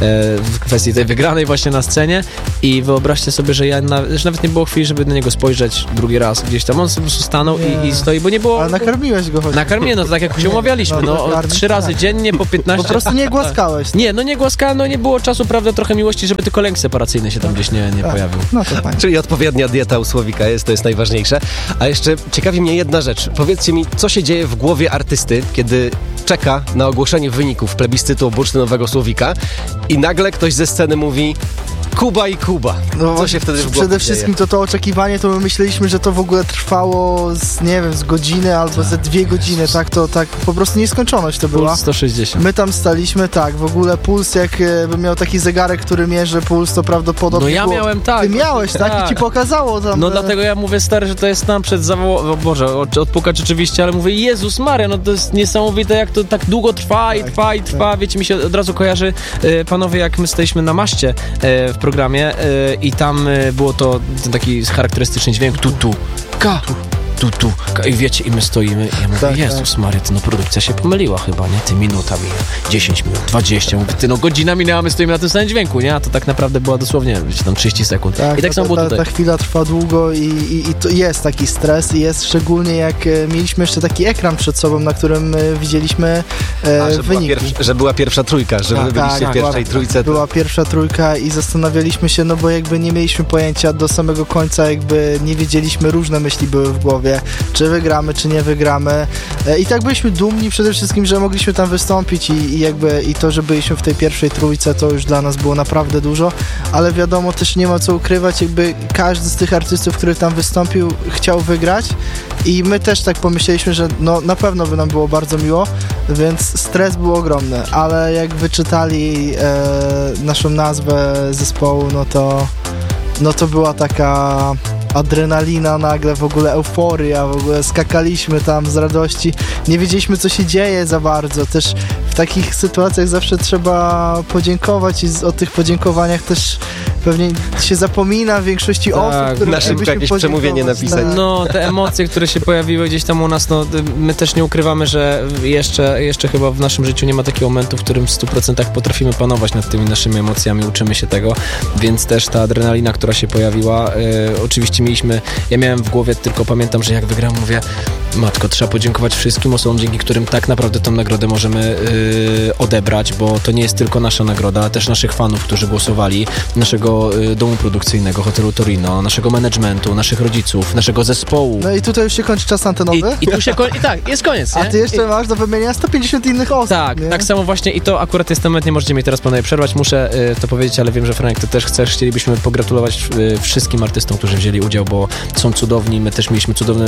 w kwestii tej wygranej właśnie na scenie i wyobraźcie sobie, że ja na, że nawet nie było chwili, żeby na niego spojrzeć drugi raz gdzieś tam. On po prostu stanął i, i stoi, bo nie było... Ale nakarmiłeś go choć. Nakarmiłem, no to tak jak się umawialiśmy, no, no trzy razy tak. dziennie po piętnaście... Po prostu nie głaskałeś. Nie, no nie głaskałem, no nie było czasu, prawda, trochę miłości, żeby tylko lęk separacyjny się tam gdzieś nie, nie pojawił. No to fajnie. Czyli odpowiednia dieta u Słowika jest, to jest najważniejsze. A jeszcze ciekawi mnie jedna rzecz. Powiedzcie mi, co się dzieje w głowie artysty, kiedy czeka na ogłoszenie wyników plebiscytu bursztynowego Słowika i nagle ktoś ze sceny mówi Kuba i Kuba. No, co się wtedy w głowie Przede wszystkim to to oczekiwanie, to my myśleliśmy, że to w ogóle trwało z, nie wiem, z godziny albo tak. ze dwie godziny, tak, to tak po prostu nieskończoność to była. Puls sto sześćdziesiąt. My tam staliśmy, tak, w ogóle puls, jakbym miał taki zegarek, który mierzy puls, to prawdopodobnie No ja było... miałem tak. Ty miałeś, tak? tak? I ci pokazało tam... No dlatego ja mówię, stary, że to jest nam przed zawołaniem, o Boże, odpukać oczywiście, ale mówię, Jezus Maria, no to jest niesamowite, jak to tak długo trwa i tak, trwa i trwa, tak. Wiecie, mi się od razu kojarzy, e, panowie, jak my staliśmy na maszcie e, w programie e, i tam e, było to ten taki charakterystyczny dźwięk, tu, tu, ka, tu, tu, ka, i wiecie, i my stoimy i ja mówię, tak, Jezus tak. Maria, ty, no produkcja się pomyliła chyba, nie? Ty, minuta mija, dziesięć minut, dwadzieścia, mówię, ty, no godzina minęła, my stoimy na tym samym dźwięku, nie? A to tak naprawdę była dosłownie, wiecie, tam trzydzieści sekund. Tak, i tak samo było ta, tutaj. Ta chwila trwa długo i, i, i to jest taki stres i jest szczególnie jak e, mieliśmy jeszcze taki ekran przed sobą, na którym e, widzieliśmy e, A, że wyniki. Była pierwsza, że była pierwsza trójka, że tak, wy byliście tak, w pierwszej była, trójce. To... Była pierwsza trójka i zastanawialiśmy się, no bo jakby nie mieliśmy pojęcia do samego końca, jakby nie wiedzieliśmy, różne myśli były w głowie, czy wygramy, czy nie wygramy. E, I tak byliśmy dumni przede wszystkim, że mogliśmy tam wystąpić i, i jakby i to, że byliśmy w tej pierwszej trójce, to już dla nas było naprawdę dużo, ale wiadomo, też nie ma co ukrywać, jakby każdy z tych artystów, który tam wystąpił, chciał wygrać i my też tak pomyśleliśmy, że no na pewno by nam było bardzo miło, więc stres był ogromny, ale jak wyczytali e, naszą nazwę zespołu, no to no to była taka adrenalina nagle, w ogóle euforia, w ogóle skakaliśmy tam z radości, nie wiedzieliśmy, co się dzieje za bardzo, też w takich sytuacjach zawsze trzeba podziękować i o tych podziękowaniach też pewnie się zapomina w większości tak, osób, które na szybko jakieś przemówienie napisać. Tak. No, te emocje, które się pojawiły gdzieś tam u nas, no my też nie ukrywamy, że jeszcze, jeszcze chyba w naszym życiu nie ma takiego momentu, w którym w stu procentach potrafimy panować nad tymi naszymi emocjami, uczymy się tego, więc też ta adrenalina, która się pojawiła, e, oczywiście mieliśmy, ja miałem w głowie, tylko pamiętam, że jak wygrałem, mówię, matko, trzeba podziękować wszystkim osobom, dzięki którym tak naprawdę tą nagrodę możemy e, odebrać, bo to nie jest tylko nasza nagroda, ale też naszych fanów, którzy głosowali, naszego domu produkcyjnego, hotelu Torino, naszego managementu, naszych rodziców, naszego zespołu. No i tutaj już się kończy czas antenowy. I, i tu się kończy, i tak, jest koniec, nie? A ty jeszcze I... masz do wymienienia sto pięćdziesiąt innych osób, Tak, nie? tak samo właśnie i to akurat jest ten moment, nie możecie mnie teraz panowie przerwać, muszę y, to powiedzieć, ale wiem, że Franek, ty też chcesz, chcielibyśmy pogratulować y, wszystkim artystom, którzy wzięli udział, bo są cudowni, my też mieliśmy cudowny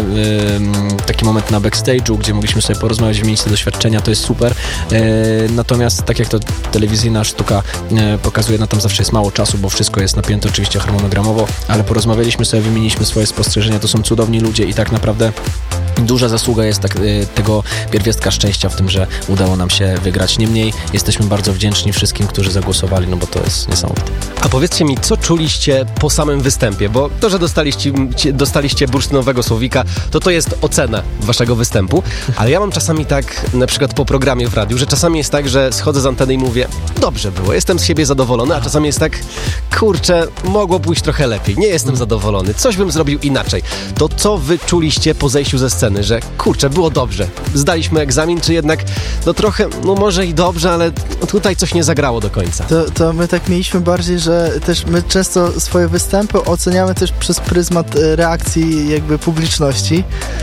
y, taki moment na backstage'u, gdzie mogliśmy sobie porozmawiać, wymienić te doświadczenia, to jest super, y, natomiast tak jak to telewizyjna sztuka y, pokazuje, no tam zawsze jest mało czasu, bo wszystko jest napięte oczywiście harmonogramowo, ale porozmawialiśmy sobie, wymieniliśmy swoje spostrzeżenia, to są cudowni ludzie i tak naprawdę duża zasługa jest tak, y, tego pierwiastka szczęścia w tym, że udało nam się wygrać. Niemniej jesteśmy bardzo wdzięczni wszystkim, którzy zagłosowali, no bo to jest niesamowite. A powiedzcie mi, co czuliście po samym występie? Bo to, że dostaliście, dostaliście bursztynowego Słowika, to to jest ocena waszego występu, ale ja mam czasami tak, na przykład po programie w radiu, że czasami jest tak, że schodzę z anteny i mówię, dobrze było, jestem z siebie zadowolony, a czasami jest tak, kurczę, mogło pójść trochę lepiej, nie jestem zadowolony, coś bym zrobił inaczej. To co wy czuliście po zejściu ze sceny, że kurczę, było dobrze, zdaliśmy egzamin, czy jednak, no trochę, no może i dobrze, ale tutaj coś nie zagrało do końca. To, to my tak mieliśmy bardziej, że też my często swoje występy oceniamy też przez pryzmat reakcji jakby publiczności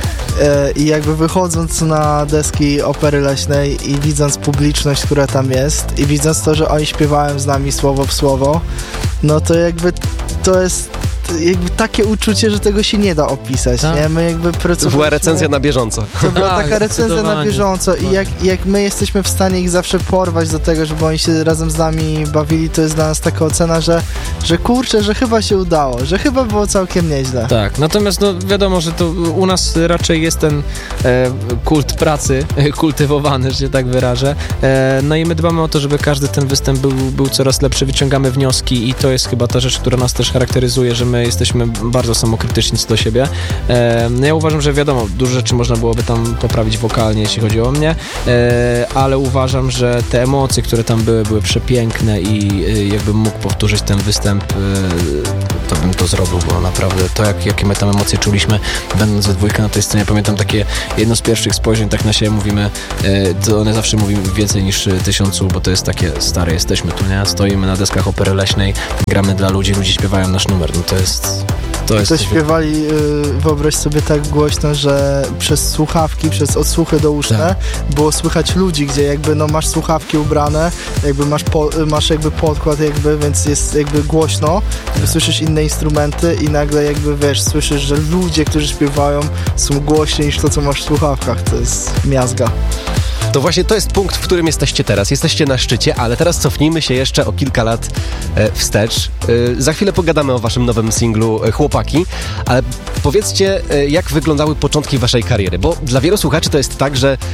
i jakby wychodząc na deski Opery Leśnej i widząc publiczność, która tam jest i widząc to, że oni śpiewają z nami słowo w słowo, no to jakby to jest jakby takie uczucie, że tego się nie da opisać, tak. nie? My jakby pracowaliśmy... To była recenzja na bieżąco. To była tak, taka recenzja na bieżąco i jak, jak my jesteśmy w stanie ich zawsze porwać do tego, żeby oni się razem z nami bawili, to jest dla nas taka ocena, że, że kurczę, że chyba się udało, że chyba było całkiem nieźle. Tak, natomiast no wiadomo, że to u nas raczej jest ten e, kult pracy e, kultywowany, że się tak wyrażę. E, no i my dbamy o to, żeby każdy ten występ był, był coraz lepszy, wyciągamy wnioski i to jest chyba ta rzecz, która nas też charakteryzuje, że my jesteśmy bardzo samokrytyczni co do siebie. E, no ja uważam, że wiadomo, dużo rzeczy można byłoby tam poprawić wokalnie, jeśli chodzi o mnie, e, ale uważam, że te emocje, które tam były, były przepiękne i e, jakbym mógł powtórzyć ten występ, e, to bym to zrobił, bo naprawdę to, jak, jakie my tam emocje czuliśmy, będąc we dwójkę na tej scenie, pamiętam takie jedno z pierwszych spojrzeń, tak na siebie mówimy, e, to one zawsze mówimy więcej niż tysiącu, bo to jest takie stare, jesteśmy tu, nie? Stoimy na deskach Opery Leśnej, gramy dla ludzi, ludzie śpiewają nasz numer, no to jest... To, jest to śpiewali, yy, wyobraź sobie, tak głośno, że przez słuchawki, przez odsłuchy douszne tak. było słychać ludzi, gdzie jakby no masz słuchawki ubrane, jakby masz, po, masz jakby podkład jakby, więc jest jakby głośno, tak. słyszysz inne instrumenty i nagle jakby wiesz, słyszysz, że ludzie, którzy śpiewają są głośniej niż to, co masz w słuchawkach, to jest miazga. To właśnie to jest punkt, w którym jesteście teraz. Jesteście na szczycie, ale teraz cofnijmy się jeszcze o kilka lat e, wstecz. E, za chwilę pogadamy o waszym nowym singlu e, Chłopaki, ale powiedzcie, e, jak wyglądały początki waszej kariery, bo dla wielu słuchaczy to jest tak, że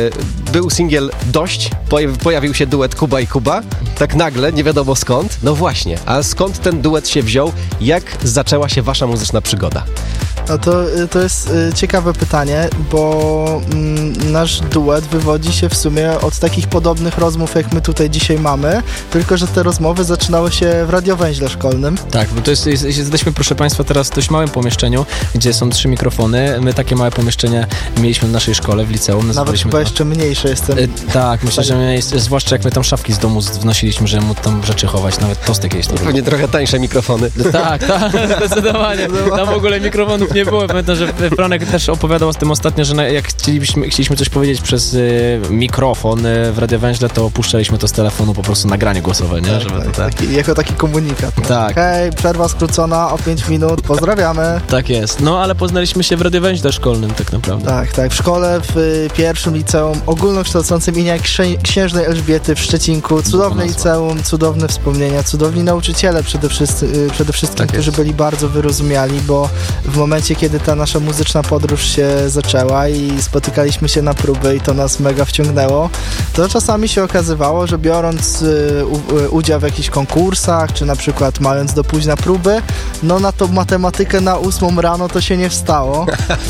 e, był singiel Dość, pojawił się duet Kuba i Kuba, tak nagle, nie wiadomo skąd. No właśnie, a skąd ten duet się wziął? Jak zaczęła się wasza muzyczna przygoda? No to, to jest ciekawe pytanie, bo mm, nasz duet wywodzi się w sumie od takich podobnych rozmów, jak my tutaj dzisiaj mamy, tylko że te rozmowy zaczynały się w radiowęźle szkolnym. Tak, bo to jest, jest, jesteśmy, proszę Państwa, teraz w dość małym pomieszczeniu, gdzie są trzy mikrofony. My takie małe pomieszczenie mieliśmy w naszej szkole, w liceum. Nawet chyba to... jeszcze mniejsze jestem. E, tak, myślę, że my jest, zwłaszcza jak my tam szafki z domu wnosiliśmy, żeby móc tam rzeczy chować, nawet tostek jakieś. Pewnie trochę tańsze mikrofony. Tak, tak, zdecydowanie. Tam w ogóle mikrofonów nie było. Pamiętam, że Franek też opowiadał o tym ostatnio, że na, jak chcielibyśmy, chcieliśmy coś powiedzieć przez y, mikrofon y, w radiowęźle, to opuszczaliśmy to z telefonu, po prostu nagranie głosowe, nie? Tak, Żeby tak, to, tak. Taki, jako taki komunikat. Tak. Hej, przerwa skrócona o pięć minut, pozdrawiamy. Tak jest. No, ale poznaliśmy się w radiowęźle szkolnym tak naprawdę. Tak, tak. W szkole w y, pierwszym liceum ogólnokształcącym imienia Księżnej Elżbiety w Szczecinku. Cudowne liceum, cudowne wspomnienia, cudowni nauczyciele przede, wszyscy, y, przede wszystkim, tak którzy byli bardzo wyrozumiali, bo w momencie, kiedy ta nasza muzyczna podróż się zaczęła i spotykaliśmy się na próby i to nas mega wciągnęło, to czasami się okazywało, że biorąc y, u, udział w jakichś konkursach, czy na przykład mając do późna próby, no na tą matematykę na ósmą rano to się nie wstało.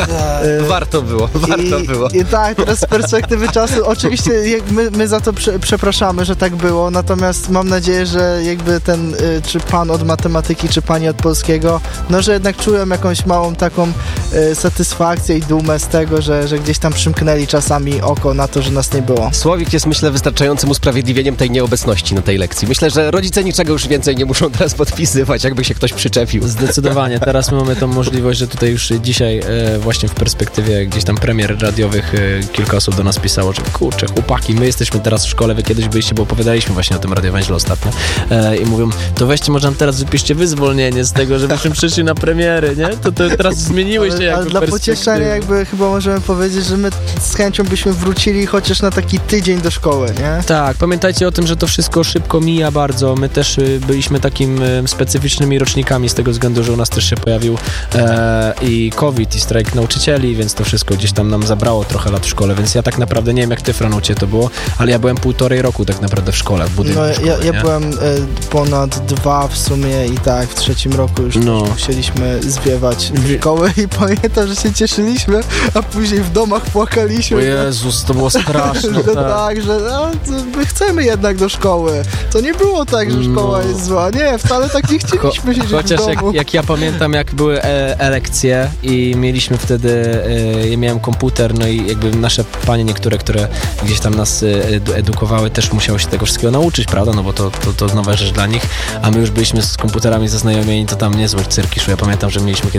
y, warto było, warto i, było. I tak, teraz z perspektywy czasu, oczywiście my, my za to prze, przepraszamy, że tak było, natomiast mam nadzieję, że jakby ten, y, czy pan od matematyki, czy pani od polskiego, no że jednak czują jakąś małą taką y, satysfakcję i dumę z tego, że, że gdzieś tam przymknęli czasami oko na to, że nas nie było. Słowik jest, myślę, wystarczającym usprawiedliwieniem tej nieobecności na tej lekcji. Myślę, że rodzice niczego już więcej nie muszą teraz podpisywać, jakby się ktoś przyczepił. Zdecydowanie. Teraz my mamy tą możliwość, że tutaj już dzisiaj e, właśnie w perspektywie gdzieś tam premier radiowych e, kilka osób do nas pisało, że kurczę, chłopaki, my jesteśmy teraz w szkole, wy kiedyś byliście, bo opowiadaliśmy właśnie o tym radiowęźle ostatnio e, i mówią, to weźcie, może nam teraz wypiszcie wyzwolnienie z tego, żebyśmy przyszli na premiery, nie? To, to teraz zmieniły się ale, jakby ale dla pocieszenia jakby chyba możemy powiedzieć, że my z chęcią byśmy wrócili chociaż na taki tydzień do szkoły, nie? Tak, pamiętajcie o tym, że to wszystko szybko mija bardzo. My też y, byliśmy takim y, specyficznymi rocznikami z tego względu, że u nas też się pojawił e, i COVID, i strajk nauczycieli, więc to wszystko gdzieś tam nam zabrało trochę lat w szkole, więc ja tak naprawdę nie wiem, jak ty, Fran, u ciebie to było, ale ja byłem półtorej roku tak naprawdę w szkole, w budynku no, szkoły, ja, ja byłem y, ponad dwa w sumie i tak, w trzecim roku już no. musieliśmy zwiewać z szkoły i pamiętam, że się cieszyliśmy, a później w domach płakaliśmy. O Jezus, to było straszne. że tak, tak że no, my chcemy jednak do szkoły. To nie było tak, że szkoła no. jest zła. Nie, wcale tak nie chcieliśmy siedzieć Chociaż w domu. Jak, jak ja pamiętam, jak były e, elekcje i mieliśmy wtedy, e, ja miałem komputer, no i jakby nasze panie niektóre, które gdzieś tam nas e, edukowały, też musiały się tego wszystkiego nauczyć, prawda? No bo to, to, to nowa rzecz dla nich, a my już byliśmy z komputerami zaznajomieni, to tam niezły cyrki szło. Ja pamiętam, że mieliśmy kiedyś lekcję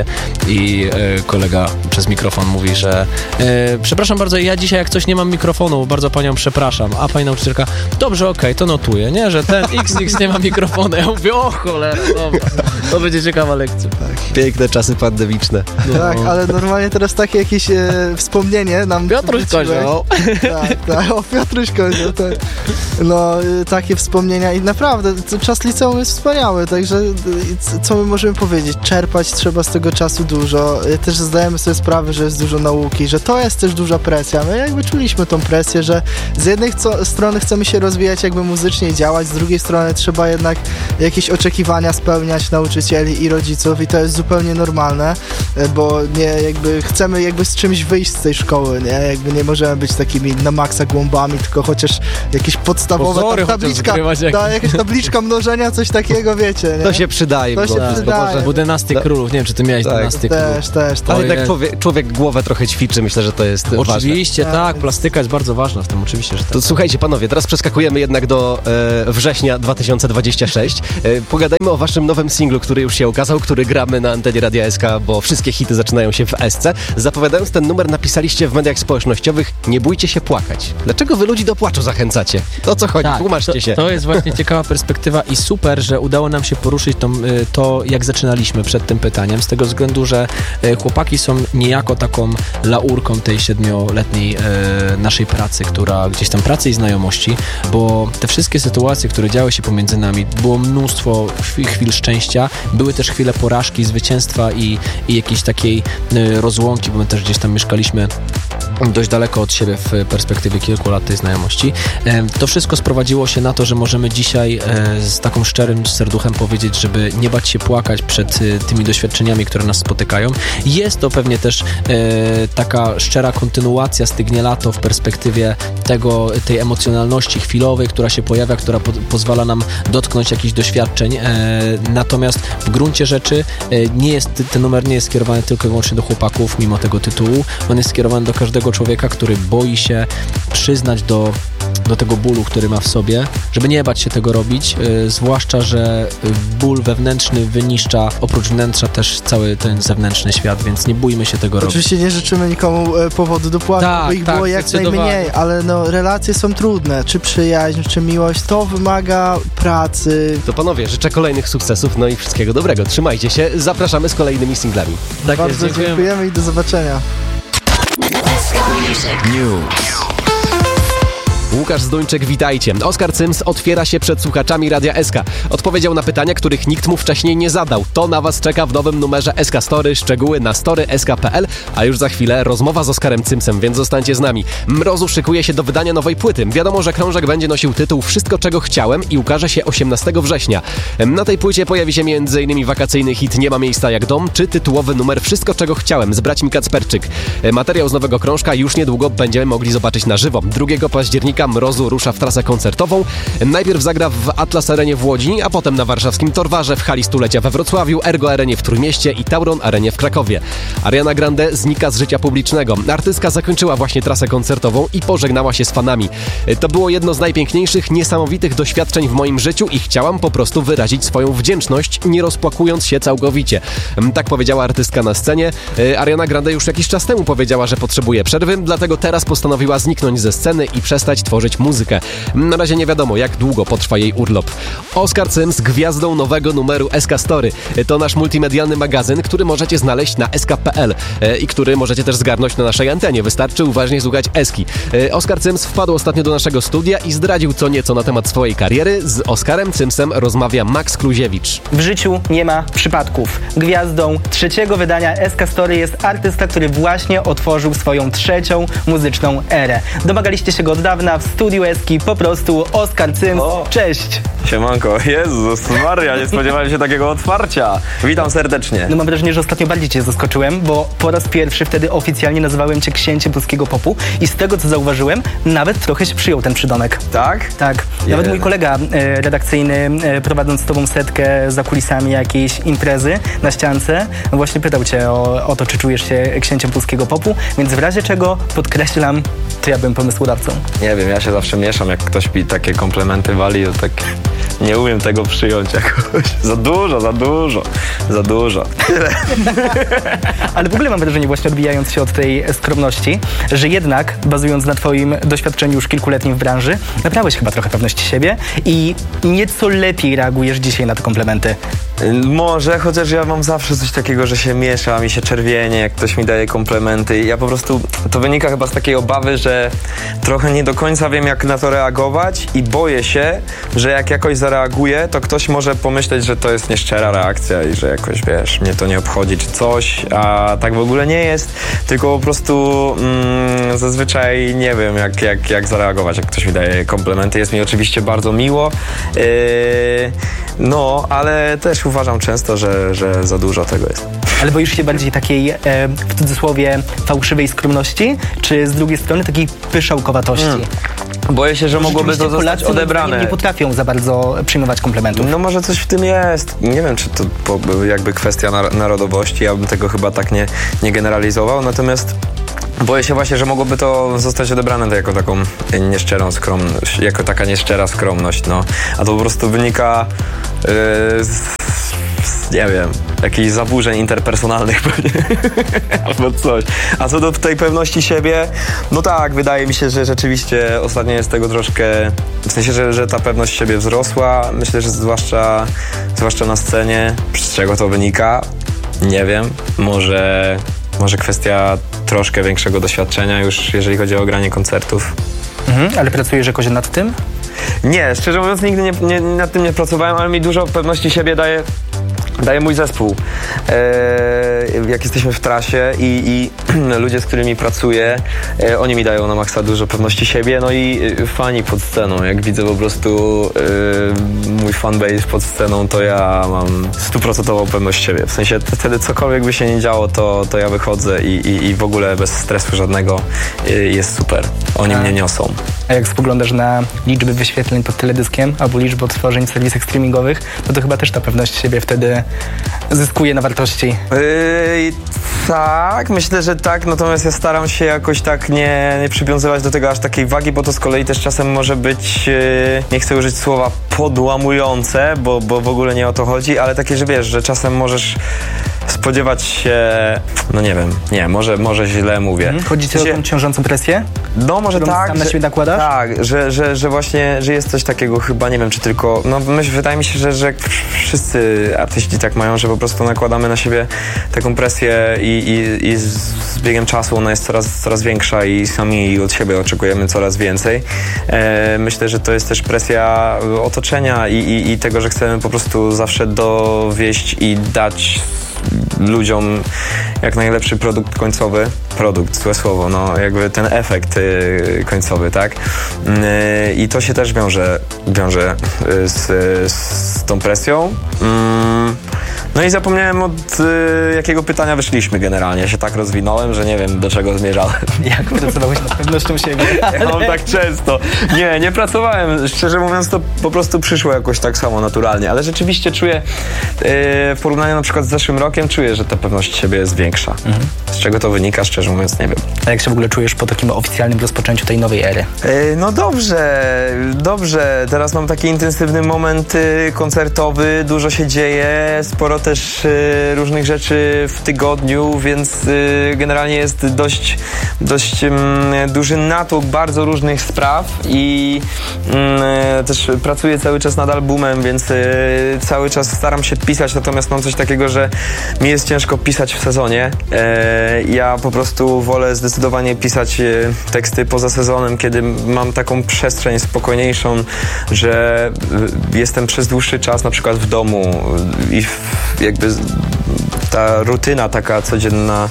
i e, kolega przez mikrofon mówi, że e, przepraszam bardzo, ja dzisiaj jak coś nie mam mikrofonu, bardzo panią przepraszam, a pani nauczycielka, dobrze, okej, okay, to notuję, nie, że ten X X nie ma mikrofonu. Ja mówię, o cholera, dobra, to będzie ciekawa lekcja. Tak. Piękne czasy pandemiczne. No. Tak, ale normalnie teraz takie jakieś e, wspomnienie nam... Piotruś Kozioł. Tak, tak, o Piotruś Kozioł, tak. No, e, takie wspomnienia i naprawdę czas liceum jest wspaniały, także e, co my możemy powiedzieć? Czerpać trzeba z tego czasu dużo. E, też zdajemy sobie sprawę, że jest dużo nauki, że to jest też duża presja. My jakby czuliśmy tą presję, że z jednej co, strony chcemy się rozwijać jakby muzycznie i działać, z drugiej strony trzeba jednak jakieś oczekiwania spełniać nauczycieli i rodziców i to jest zupełnie normalne, bo nie jakby chcemy jakby z czymś wyjść z tej szkoły, nie? Jakby nie możemy być takimi na maksa głąbami, tylko chociaż jakieś podstawowe Pozory ta, tabliczka, ta, jakaś tabliczka mnożenia, coś takiego, wiecie, nie? To się przydaje. To się przydaje. Bo dynastyk królów, nie wiem, czy ty miałeś tak, dynastyk też, królów. Też, też. Ale tak człowiek, człowiek głowę trochę ćwiczy, myślę, że to jest Oczywiście, ważne. tak, plastyka jest bardzo ważna w tym, oczywiście, że tak. To słuchajcie, panowie, teraz przeskakujemy jednak do e, września dwa tysiące dwudziestego szóstego. E, pogadajmy o waszym nowym singlu, który już się ukazał, który gramy na antenie Radia S K, bo wszystkie hity zaczynają się w S C. Zapowiadając ten numer, napisaliście w mediach społecznościowych: nie bójcie się płakać. Dlaczego wy ludzi do płaczu zachęcacie? O co chodzi? Tak, Tłumaczcie to, się. To jest właśnie ciekawa perspektywa i super, że udało nam się poruszyć to, to, jak zaczynaliśmy przed tym pytaniem, z tego względu, że chłopaki są niejako taką laurką tej siedmioletniej e, naszej pracy, która gdzieś tam pracy i znajomości, bo te wszystkie sytuacje, które działy się pomiędzy nami, było mnóstwo chwil szczęścia, były też chwile porażki, zwycięstwa i, i jakiejś takiej e, rozłąki, bo my też gdzieś tam mieszkaliśmy dość daleko od siebie w perspektywie kilku lat tej znajomości. E, to wszystko sprowadziło się na to, że możemy dzisiaj e, z taką szczerym serduchem powiedzieć, żeby nie bać się płakać przed e, tymi doświadczeniami, które nas spotykają. Jest to pewnie też e, taka szczera kontynuacja Stygnie lato w perspektywie tego, tej emocjonalności chwilowej, która się pojawia, która po, pozwala nam dotknąć jakichś doświadczeń. E, natomiast w gruncie rzeczy e, nie jest, ten numer nie jest skierowany tylko i wyłącznie do chłopaków, mimo tego tytułu. On jest skierowany do każdego człowieka, który boi się przyznać do, do tego bólu, który ma w sobie, żeby nie bać się tego robić, e, zwłaszcza, że ból wewnętrzny wyniszcza oprócz wnętrza też cały ten zewnętrzny świat, więc nie bójmy się tego robić. Oczywiście nie życzymy nikomu e, powodu do płaczu, tak, bo ich tak, było jak najmniej, ale no relacje są trudne, czy przyjaźń, czy miłość, to wymaga pracy. To panowie, życzę kolejnych sukcesów, no i wszystkiego dobrego. Trzymajcie się, zapraszamy z kolejnymi singlami. Tak Bardzo jest, dziękujemy. dziękujemy i do zobaczenia. News. Łukasz Zduńczyk, witajcie. Oskar Cyms otwiera się przed słuchaczami Radia S K. Odpowiedział na pytania, których nikt mu wcześniej nie zadał. To na was czeka w nowym numerze S K Story. Szczegóły na story kropka s k kropka p l, a już za chwilę rozmowa z Oskarem Cymsem, więc zostańcie z nami. Mrozu szykuje się do wydania nowej płyty. Wiadomo, że krążek będzie nosił tytuł Wszystko, czego chciałem i ukaże się osiemnastego września. Na tej płycie pojawi się między innymi wakacyjny hit Nie ma miejsca jak dom, czy tytułowy numer Wszystko, czego chciałem z braćmi Kacperczyk. Materiał z nowego krążka już niedługo będziemy mogli zobaczyć na żywo. drugiego października Mrozu rusza w trasę koncertową. Najpierw zagra w Atlas Arenie w Łodzi, a potem na warszawskim Torwarze, w hali stulecia we Wrocławiu, Ergo Arenie w Trójmieście i Tauron Arenie w Krakowie. Ariana Grande znika z życia publicznego. Artystka zakończyła właśnie trasę koncertową i pożegnała się z fanami. To było jedno z najpiękniejszych, niesamowitych doświadczeń w moim życiu i chciałam po prostu wyrazić swoją wdzięczność, nie rozpłakując się całkowicie. Tak powiedziała artystka na scenie. Ariana Grande już jakiś czas temu powiedziała, że potrzebuje przerwy, dlatego teraz postanowiła zniknąć ze sceny i przestać tworzyć muzykę. Na razie nie wiadomo, jak długo potrwa jej urlop. Oskar Cyms gwiazdą nowego numeru S K Story. To nasz multimedialny magazyn, który możecie znaleźć na s k kropka p l i który możecie też zgarnąć na naszej antenie. Wystarczy uważnie słuchać Eski. Oskar Cyms wpadł ostatnio do naszego studia i zdradził co nieco na temat swojej kariery. Z Oskarem Cymsem rozmawia Max Kluziewicz. W życiu nie ma przypadków. Gwiazdą trzeciego wydania S K Story jest artysta, który właśnie otworzył swoją trzecią muzyczną erę. Domagaliście się go od dawna, w studiu Eski po prostu Oskar Cyms. O. Cześć! Siemanko, Jezus Maria, nie spodziewałem się takiego otwarcia. Witam serdecznie. No mam wrażenie, że ostatnio bardziej cię zaskoczyłem, bo po raz pierwszy wtedy oficjalnie nazywałem cię księciem polskiego popu i z tego co zauważyłem, nawet trochę się przyjął ten przydomek. Tak? Tak. Nawet yeah. mój kolega e, redakcyjny, e, prowadząc z tobą setkę za kulisami jakiejś imprezy na ściance, właśnie pytał cię o, o to, czy czujesz się księciem polskiego popu, więc w razie czego podkreślam, to ja byłem pomysłodawcą. Nie wiem, wiem, ja się zawsze mieszam, jak ktoś mi takie komplementy wali, to tak nie umiem tego przyjąć jakoś. Za dużo, za dużo, za dużo. Tyle. Ale w ogóle mam wrażenie, właśnie odbijając się od tej skromności, że jednak, bazując na twoim doświadczeniu już kilkuletnim w branży, nabrałeś chyba trochę pewności siebie i nieco lepiej reagujesz dzisiaj na te komplementy. Może, chociaż ja mam zawsze coś takiego, że się miesza, mi się czerwienie, jak ktoś mi daje komplementy. Ja po prostu, to wynika chyba z takiej obawy, że trochę nie do końca wiem, jak na to reagować i boję się, że jak jakoś zareaguję, to ktoś może pomyśleć, że to jest nieszczera reakcja i że jakoś, wiesz, mnie to nie obchodzi czy coś, a tak w ogóle nie jest, tylko po prostu mm, zazwyczaj nie wiem, jak, jak, jak zareagować, jak ktoś mi daje komplementy. Jest mi oczywiście bardzo miło, yy, no, ale też uważam często, że, że za dużo tego jest. Ale boisz się bardziej takiej, e, w cudzysłowie, fałszywej skromności, czy z drugiej strony takiej pyszałkowatości? Hmm. Boję się, że mogłoby to zostać odebrane. Nie potrafią za bardzo przyjmować komplementów. No może coś w tym jest. Nie wiem, czy to po, jakby kwestia narodowości, ja bym tego chyba tak nie, nie generalizował, natomiast boję się właśnie, że mogłoby to zostać odebrane jako taką nieszczerą skromność, jako taka nieszczera skromność, no. A to po prostu wynika yy, z, nie wiem, jakichś zaburzeń interpersonalnych pewnie, albo coś. A co do tej pewności siebie, no tak, wydaje mi się, że rzeczywiście ostatnio jest tego troszkę, w sensie, że, że ta pewność siebie wzrosła, myślę, że zwłaszcza, zwłaszcza na scenie. Z czego to wynika? Nie wiem, może, może kwestia troszkę większego doświadczenia już, jeżeli chodzi o granie koncertów. Mhm, ale pracujesz jakoś nad tym? Nie, szczerze mówiąc nigdy nie, nie, nad tym nie pracowałem, ale mi dużo pewności siebie daje daje mój zespół. E, jak jesteśmy w trasie i, i ludzie, z którymi pracuję, e, oni mi dają na maksa dużo pewności siebie, no i e, fani pod sceną. Jak widzę po prostu e, mój fanbase pod sceną, to ja mam stuprocentową pewność siebie. W sensie wtedy cokolwiek by się nie działo, to, to ja wychodzę i, i, i w ogóle bez stresu żadnego e, jest super. Oni A. mnie niosą. A jak spoglądasz na liczby wyświetleń pod teledyskiem albo liczby odtworzeń w serwisach streamingowych, no to chyba też ta pewność siebie wtedy zyskuje na wartości. Yy, tak, myślę, że tak, natomiast ja staram się jakoś tak nie, nie przywiązywać do tego aż takiej wagi, bo to z kolei też czasem może być, yy, nie chcę użyć słowa podłamujące, bo, bo w ogóle nie o to chodzi, ale takie, że wiesz, że czasem możesz spodziewać się, no nie wiem, nie, może, może źle mówię. Hmm. Chodzi ci o tą ciążącą presję? No może tak, sam na siebie nakładasz? Tak, że, że, że właśnie, że jest coś takiego chyba, nie wiem, czy tylko, no myśl, wydaje mi się, że, że wszyscy artyści tak mają, że po prostu nakładamy na siebie taką presję i, i, i z biegiem czasu ona jest coraz, coraz większa i sami od siebie oczekujemy coraz więcej. E, myślę, że to jest też presja otoczenia i, i, i tego, że chcemy po prostu zawsze dowieść i dać ludziom jak najlepszy produkt końcowy, produkt, złe słowo, no jakby ten efekt y, końcowy, tak? Y, I to się też wiąże, wiąże y, z, z tą presją. Mm. No i zapomniałem od y, jakiego pytania wyszliśmy generalnie. Ja się tak rozwinąłem, że nie wiem, do czego zmierzałem. Jak pracowałeś nad pewnością siebie? Ja mam tak często. Nie, nie pracowałem. Szczerze mówiąc, to po prostu przyszło jakoś tak samo naturalnie. Ale rzeczywiście czuję, y, w porównaniu na przykład z zeszłym rokiem, czuję, że ta pewność siebie jest większa. Mhm. Z czego to wynika, szczerze mówiąc, nie wiem. A jak się w ogóle czujesz po takim oficjalnym rozpoczęciu tej nowej ery? Y, no dobrze, dobrze. Teraz mam taki intensywny moment y, koncertowy, dużo się dzieje, sporo też y, różnych rzeczy w tygodniu, więc y, generalnie jest dość, dość y, duży natłok bardzo różnych spraw i y, też pracuję cały czas nad albumem, więc y, cały czas staram się pisać, natomiast mam coś takiego, że mi jest ciężko pisać w sezonie. Y, ja po prostu wolę zdecydowanie pisać y, teksty poza sezonem, kiedy mam taką przestrzeń spokojniejszą, że y, jestem przez dłuższy czas na przykład w domu i w, jakby ta rutyna taka codzienna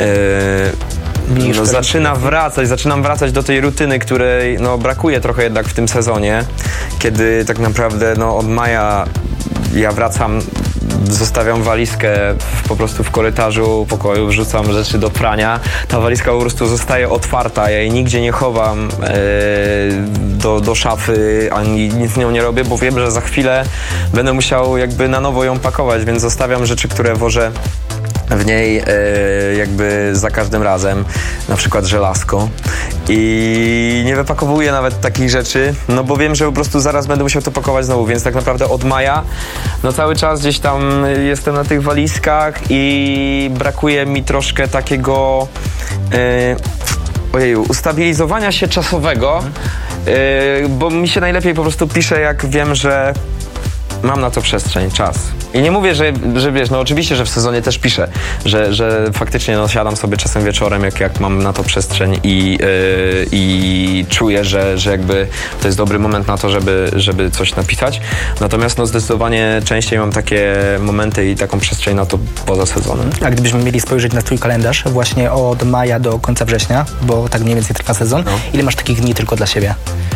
e, no, zaczyna wracać, zaczynam wracać do tej rutyny, której no, brakuje trochę jednak w tym sezonie, kiedy tak naprawdę no, od maja ja wracam, zostawiam walizkę w, po prostu w korytarzu pokoju, wrzucam rzeczy do prania. Ta walizka po prostu zostaje otwarta, ja jej nigdzie nie chowam e, do, do szafy, ani nic z nią nie robię, bo wiem, że za chwilę będę musiał jakby na nowo ją pakować, więc zostawiam rzeczy, które włożę w niej e, jakby za każdym razem, na przykład żelazko i nie wypakowuję nawet takich rzeczy, no bo wiem, że po prostu zaraz będę musiał to pakować znowu, więc tak naprawdę od maja no cały czas gdzieś tam jestem na tych walizkach i brakuje mi troszkę takiego yy, ojeju, ustabilizowania się czasowego, yy, bo mi się najlepiej po prostu pisze, jak wiem, że mam na to przestrzeń, czas. I nie mówię, że, że wiesz, no oczywiście, że w sezonie też piszę, że, że faktycznie no, siadam sobie czasem wieczorem, jak, jak mam na to przestrzeń i, yy, i czuję, że, że jakby to jest dobry moment na to, żeby, żeby coś napisać. Natomiast no zdecydowanie częściej mam takie momenty i taką przestrzeń na to poza sezonem. A gdybyśmy mieli spojrzeć na twój kalendarz właśnie od maja do końca września, bo tak mniej więcej trwa sezon, no. Ile masz takich dni tylko dla siebie?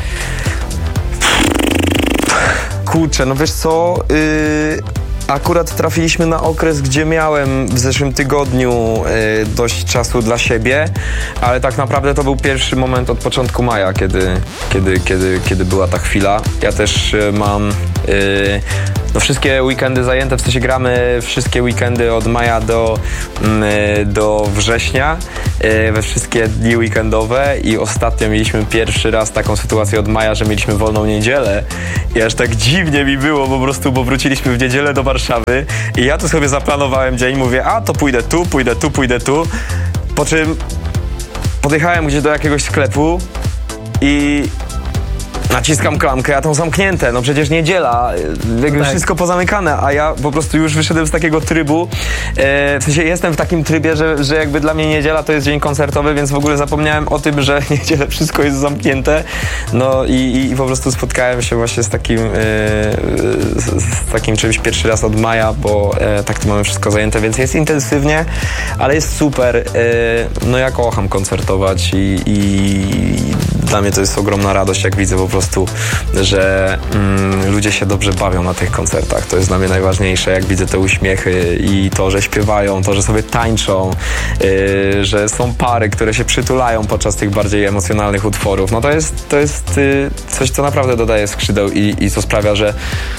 Kurczę, no wiesz co, yy, akurat trafiliśmy na okres, gdzie miałem w zeszłym tygodniu yy, dość czasu dla siebie, ale tak naprawdę to był pierwszy moment od początku maja, kiedy, kiedy, kiedy, kiedy była ta chwila. Ja też yy, mam yy, no wszystkie weekendy zajęte, w sensie gramy wszystkie weekendy od maja do, yy, do września, yy, we wszystkie dni weekendowe i ostatnio mieliśmy pierwszy raz taką sytuację od maja, że mieliśmy wolną niedzielę i aż tak dziwnie mi było po prostu, bo wróciliśmy w niedzielę do Warszawy i ja tu sobie zaplanowałem dzień, mówię, a to pójdę tu, pójdę tu, pójdę tu, po czym podjechałem gdzieś do jakiegoś sklepu i naciskam klamkę, a tam zamknięte, no przecież niedziela, jakby tak. Wszystko pozamykane, a ja po prostu już wyszedłem z takiego trybu, e, w sensie jestem w takim trybie, że, że jakby dla mnie niedziela to jest dzień koncertowy, więc w ogóle zapomniałem o tym, że niedzielę wszystko jest zamknięte, no i, i po prostu spotkałem się właśnie z takim, e, z, z takim czymś pierwszy raz od maja, bo e, tak to mamy wszystko zajęte, więc jest intensywnie, ale jest super, e, no ja kocham koncertować i, i dla mnie to jest ogromna radość, jak widzę po prostu, że mm, ludzie się dobrze bawią na tych koncertach. To jest dla mnie najważniejsze, jak widzę te uśmiechy i to, że śpiewają, to, że sobie tańczą, yy, że są pary, które się przytulają podczas tych bardziej emocjonalnych utworów. No to jest, to jest yy, coś, co naprawdę dodaje skrzydeł i, i co sprawia, że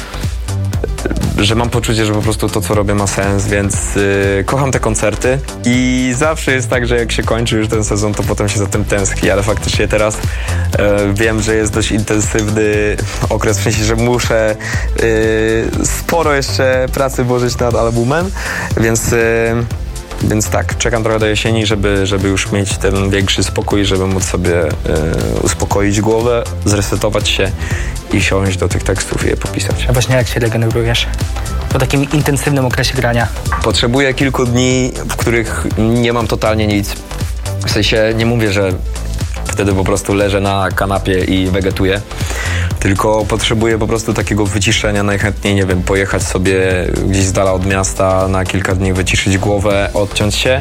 że mam poczucie, że po prostu to, co robię, ma sens, więc yy, kocham te koncerty i zawsze jest tak, że jak się kończy już ten sezon, to potem się za tym tęskni, ale faktycznie teraz yy, wiem, że jest dość intensywny okres, w sensie, że muszę yy, sporo jeszcze pracy włożyć nad albumem, więc yy, Więc tak, czekam trochę do jesieni, żeby, żeby już mieć ten większy spokój, żeby móc sobie y, uspokoić głowę, zresetować się i siąść do tych tekstów i je popisać. A właśnie jak się regenerujesz po takim intensywnym okresie grania? Potrzebuję kilku dni, w których nie mam totalnie nic. W sensie nie mówię, że wtedy po prostu leżę na kanapie i wegetuję, tylko potrzebuję po prostu takiego wyciszenia, najchętniej, nie wiem, pojechać sobie gdzieś z dala od miasta na kilka dni, wyciszyć głowę, odciąć się.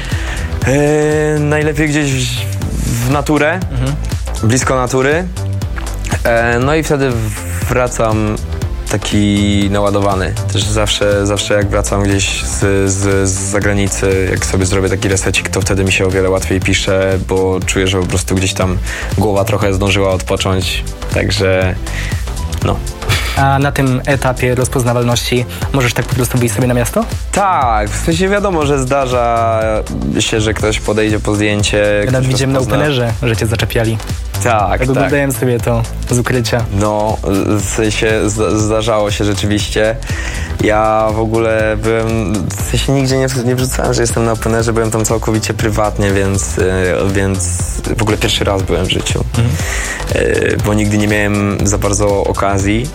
Yy, najlepiej gdzieś w naturę, mhm. blisko natury. Yy, no i wtedy wracam taki naładowany. Też zawsze, zawsze jak wracam gdzieś z, z, z zagranicy, jak sobie zrobię taki resecik, to wtedy mi się o wiele łatwiej pisze, bo czuję, że po prostu gdzieś tam głowa trochę zdążyła odpocząć. Także no. A na tym etapie rozpoznawalności możesz tak po prostu wyjść sobie na miasto? Tak, w sensie wiadomo, że zdarza się, że ktoś podejdzie po zdjęcie. Ja nawet widziałem na openerze, że cię zaczepiali. Tak, tak. Oglądałem sobie to z ukrycia. No, w sensie zdarzało się rzeczywiście. Ja w ogóle byłem, w sensie nigdzie nie, nie wrzucałem, że jestem na openerze, byłem tam całkowicie prywatnie, więc, więc w ogóle pierwszy raz byłem w życiu. Mhm. Bo nigdy nie miałem za bardzo okazji.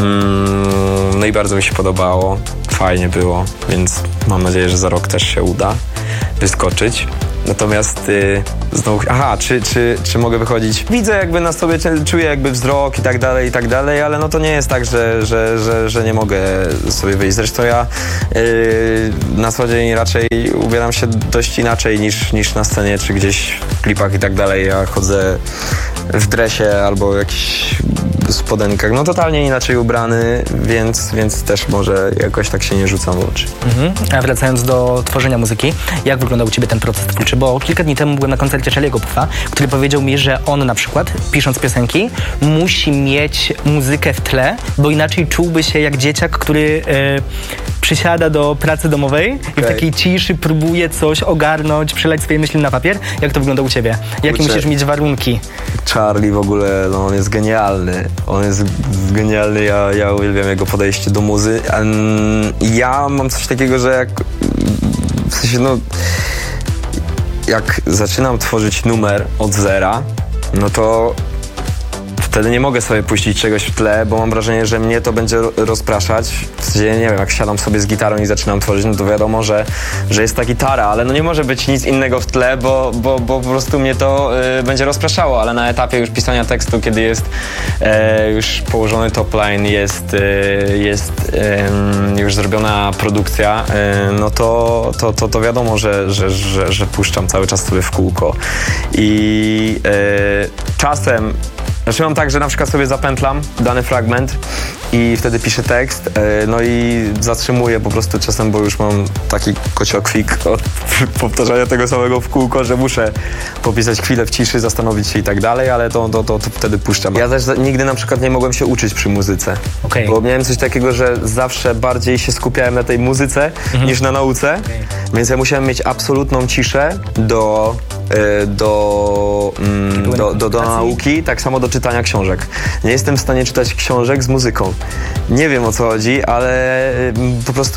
No i bardzo mi się podobało, fajnie było, więc mam nadzieję, że za rok też się uda wyskoczyć. Natomiast yy, znowu, aha, czy, czy, czy mogę wychodzić? Widzę jakby na sobie, czuję jakby wzrok i tak dalej, i tak dalej, ale no to nie jest tak, że, że, że, że nie mogę sobie wyjść. Zresztą ja yy, na co dzień raczej ubieram się dość inaczej niż, niż na scenie, czy gdzieś w klipach i tak dalej. Ja chodzę w dresie albo jakichś spodenkach, no totalnie inaczej ubrany, więc, więc też może jakoś tak się nie rzucam w oczy. Mhm. A wracając do tworzenia muzyki, jak wyglądał u ciebie ten proces twórczy? Bo kilka dni temu byłem na koncercie Charlie'ego Puffa, który powiedział mi, że on na przykład, pisząc piosenki, musi mieć muzykę w tle, bo inaczej czułby się jak dzieciak, który e, przysiada do pracy domowej i okay. w takiej ciszy próbuje coś ogarnąć, przelać swoje myśli na papier. Jak to wygląda u ciebie? Jakie Kurczę. musisz mieć warunki? Charlie w ogóle, no on jest genialny. On jest genialny, ja, ja uwielbiam jego podejście do muzy. Ja mam coś takiego, że jak w sensie no jak zaczynam tworzyć numer od zera, no to wtedy nie mogę sobie puścić czegoś w tle, bo mam wrażenie, że mnie to będzie rozpraszać. W sensie, nie wiem, jak siadam sobie z gitarą i zaczynam tworzyć, no to wiadomo, że, że jest ta gitara, ale no nie może być nic innego w tle, bo, bo, bo po prostu mnie to y, będzie rozpraszało, ale na etapie już pisania tekstu, kiedy jest y, już położony top line, jest, y, jest y, już zrobiona produkcja, y, no to, to, to, to wiadomo, że, że, że, że puszczam cały czas sobie w kółko. I y, czasem Znaczy mam tak, że na przykład sobie zapętlam dany fragment i wtedy piszę tekst, no i zatrzymuję po prostu czasem, bo już mam taki kociokwik od powtarzania tego samego w kółko, że muszę popisać chwilę w ciszy, zastanowić się i tak dalej, ale to, to, to, to wtedy puszczam. Ja też nigdy na przykład nie mogłem się uczyć przy muzyce, okay. bo miałem coś takiego, że zawsze bardziej się skupiałem na tej muzyce mhm. niż na nauce, okay. więc ja musiałem mieć absolutną ciszę do, do, do, do, do, do nauki, tak samo do czytania książek. Nie jestem w stanie czytać książek z muzyką. Nie wiem, o co chodzi, ale po prostu